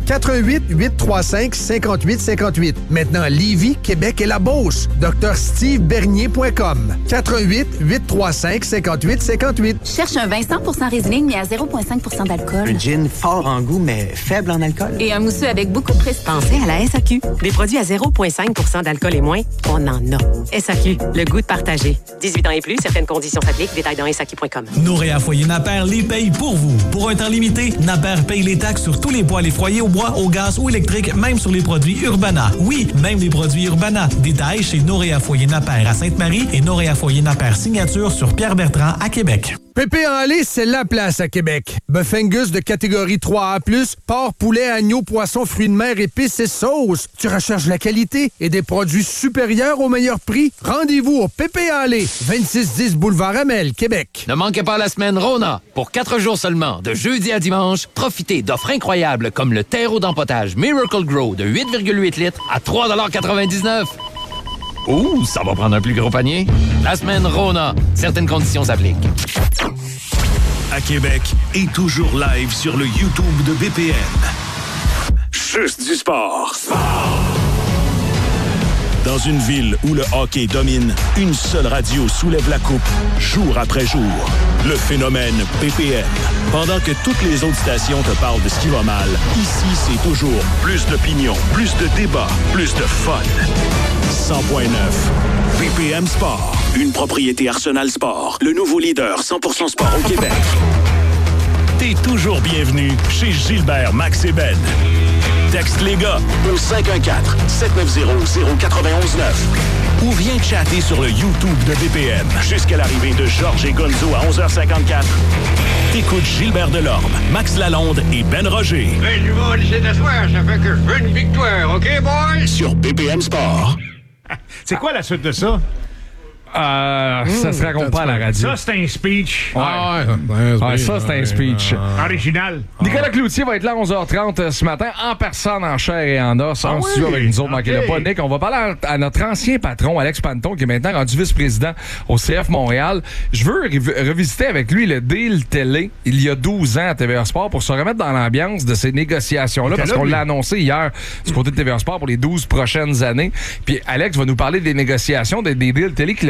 418-835-5858. Maintenant, Lévis, Québec et la Beauce. drstevebernier.com. 418-835-5858. Cherche un vin 100% Riesling, mais à 0,5% d'alcool. Un gin fort en goût, mais faible en alcool. Et un mousseux avec beaucoup de prestige. Pensez à la SAQ. Des produits à 0,5% d'alcool et moins, on en a. SAQ, le goût de partager. 18 ans et plus, certaines conditions s'appliquent. Détails dans SAQ.com. Noréa Foyer Napper les paye pour vous. Pour un temps limité, Napper paye les taxes sur tous les poêles et foyers au bois, au gaz ou électrique, même sur les produits Urbana. Oui, même les produits Urbana. Détails chez Noréa Foyer Napper à Sainte-Marie et Noréa Foyer Napper Signature sur Pierre-Bertrand à Québec. Pépé en lait, c'est la place à Québec. Bœuf Angus de catégorie 3A+, porc, poulet, agneau, poisson, fruits de mer, épices et sauces. Tu recherches la qualité et des produits supérieurs au meilleur prix? Rendez-vous au Pépé en lait, 2610 Boulevard Amel, Québec. Ne manquez pas la semaine Rona. Pour 4 jours seulement, de jeudi à dimanche, profitez d'offres incroyables comme le terreau d'empotage Miracle Grow de 8,8 litres à 3,99 $. Ouh, ça va prendre un plus gros panier. La semaine Rona. Certaines conditions s'appliquent. À Québec et toujours live sur le YouTube de BPM. Juste du sport. Dans une ville où le hockey domine, une seule radio soulève la coupe, jour après jour. Le phénomène BPM. Pendant que toutes les autres stations te parlent de ce qui va mal, ici, c'est toujours plus d'opinion, plus de débats, plus de fun. 100.9. BPM Sport. Une propriété Arsenal Sport. Le nouveau leader 100% sport au Québec. T'es toujours bienvenu chez Gilbert, Max et Ben. Texte les gars au 514-790-0989 ou viens chatter sur le YouTube de BPM jusqu'à l'arrivée de Georges et Gonzo à 11h54. T'écoutes Gilbert Delorme, Max Lalonde et Ben Roger. Ben, je vais laisser t'asseoir, ça fait que je veux une victoire, OK, boy? Sur BPM Sport. C'est quoi la suite de ça? Ça se raconte pas à la radio. Ça, c'est un speech. Ça, c'est un speech. Original. Nicolas Cloutier va être là à 11h30 ce matin, en personne, en chair et en os, en studio avec nous autres. Manquez-le pas, Nick. On va parler à notre ancien patron, Alex Panton, qui est maintenant rendu vice-président au CF Montréal. Je veux revisiter avec lui le deal télé, il y a 12 ans à TVA Sport, pour se remettre dans l'ambiance de ces négociations-là, parce qu'on l'a annoncé hier du côté de TVA Sport pour les 12 prochaines années. Puis Alex va nous parler des négociations, des deals télé qu'il a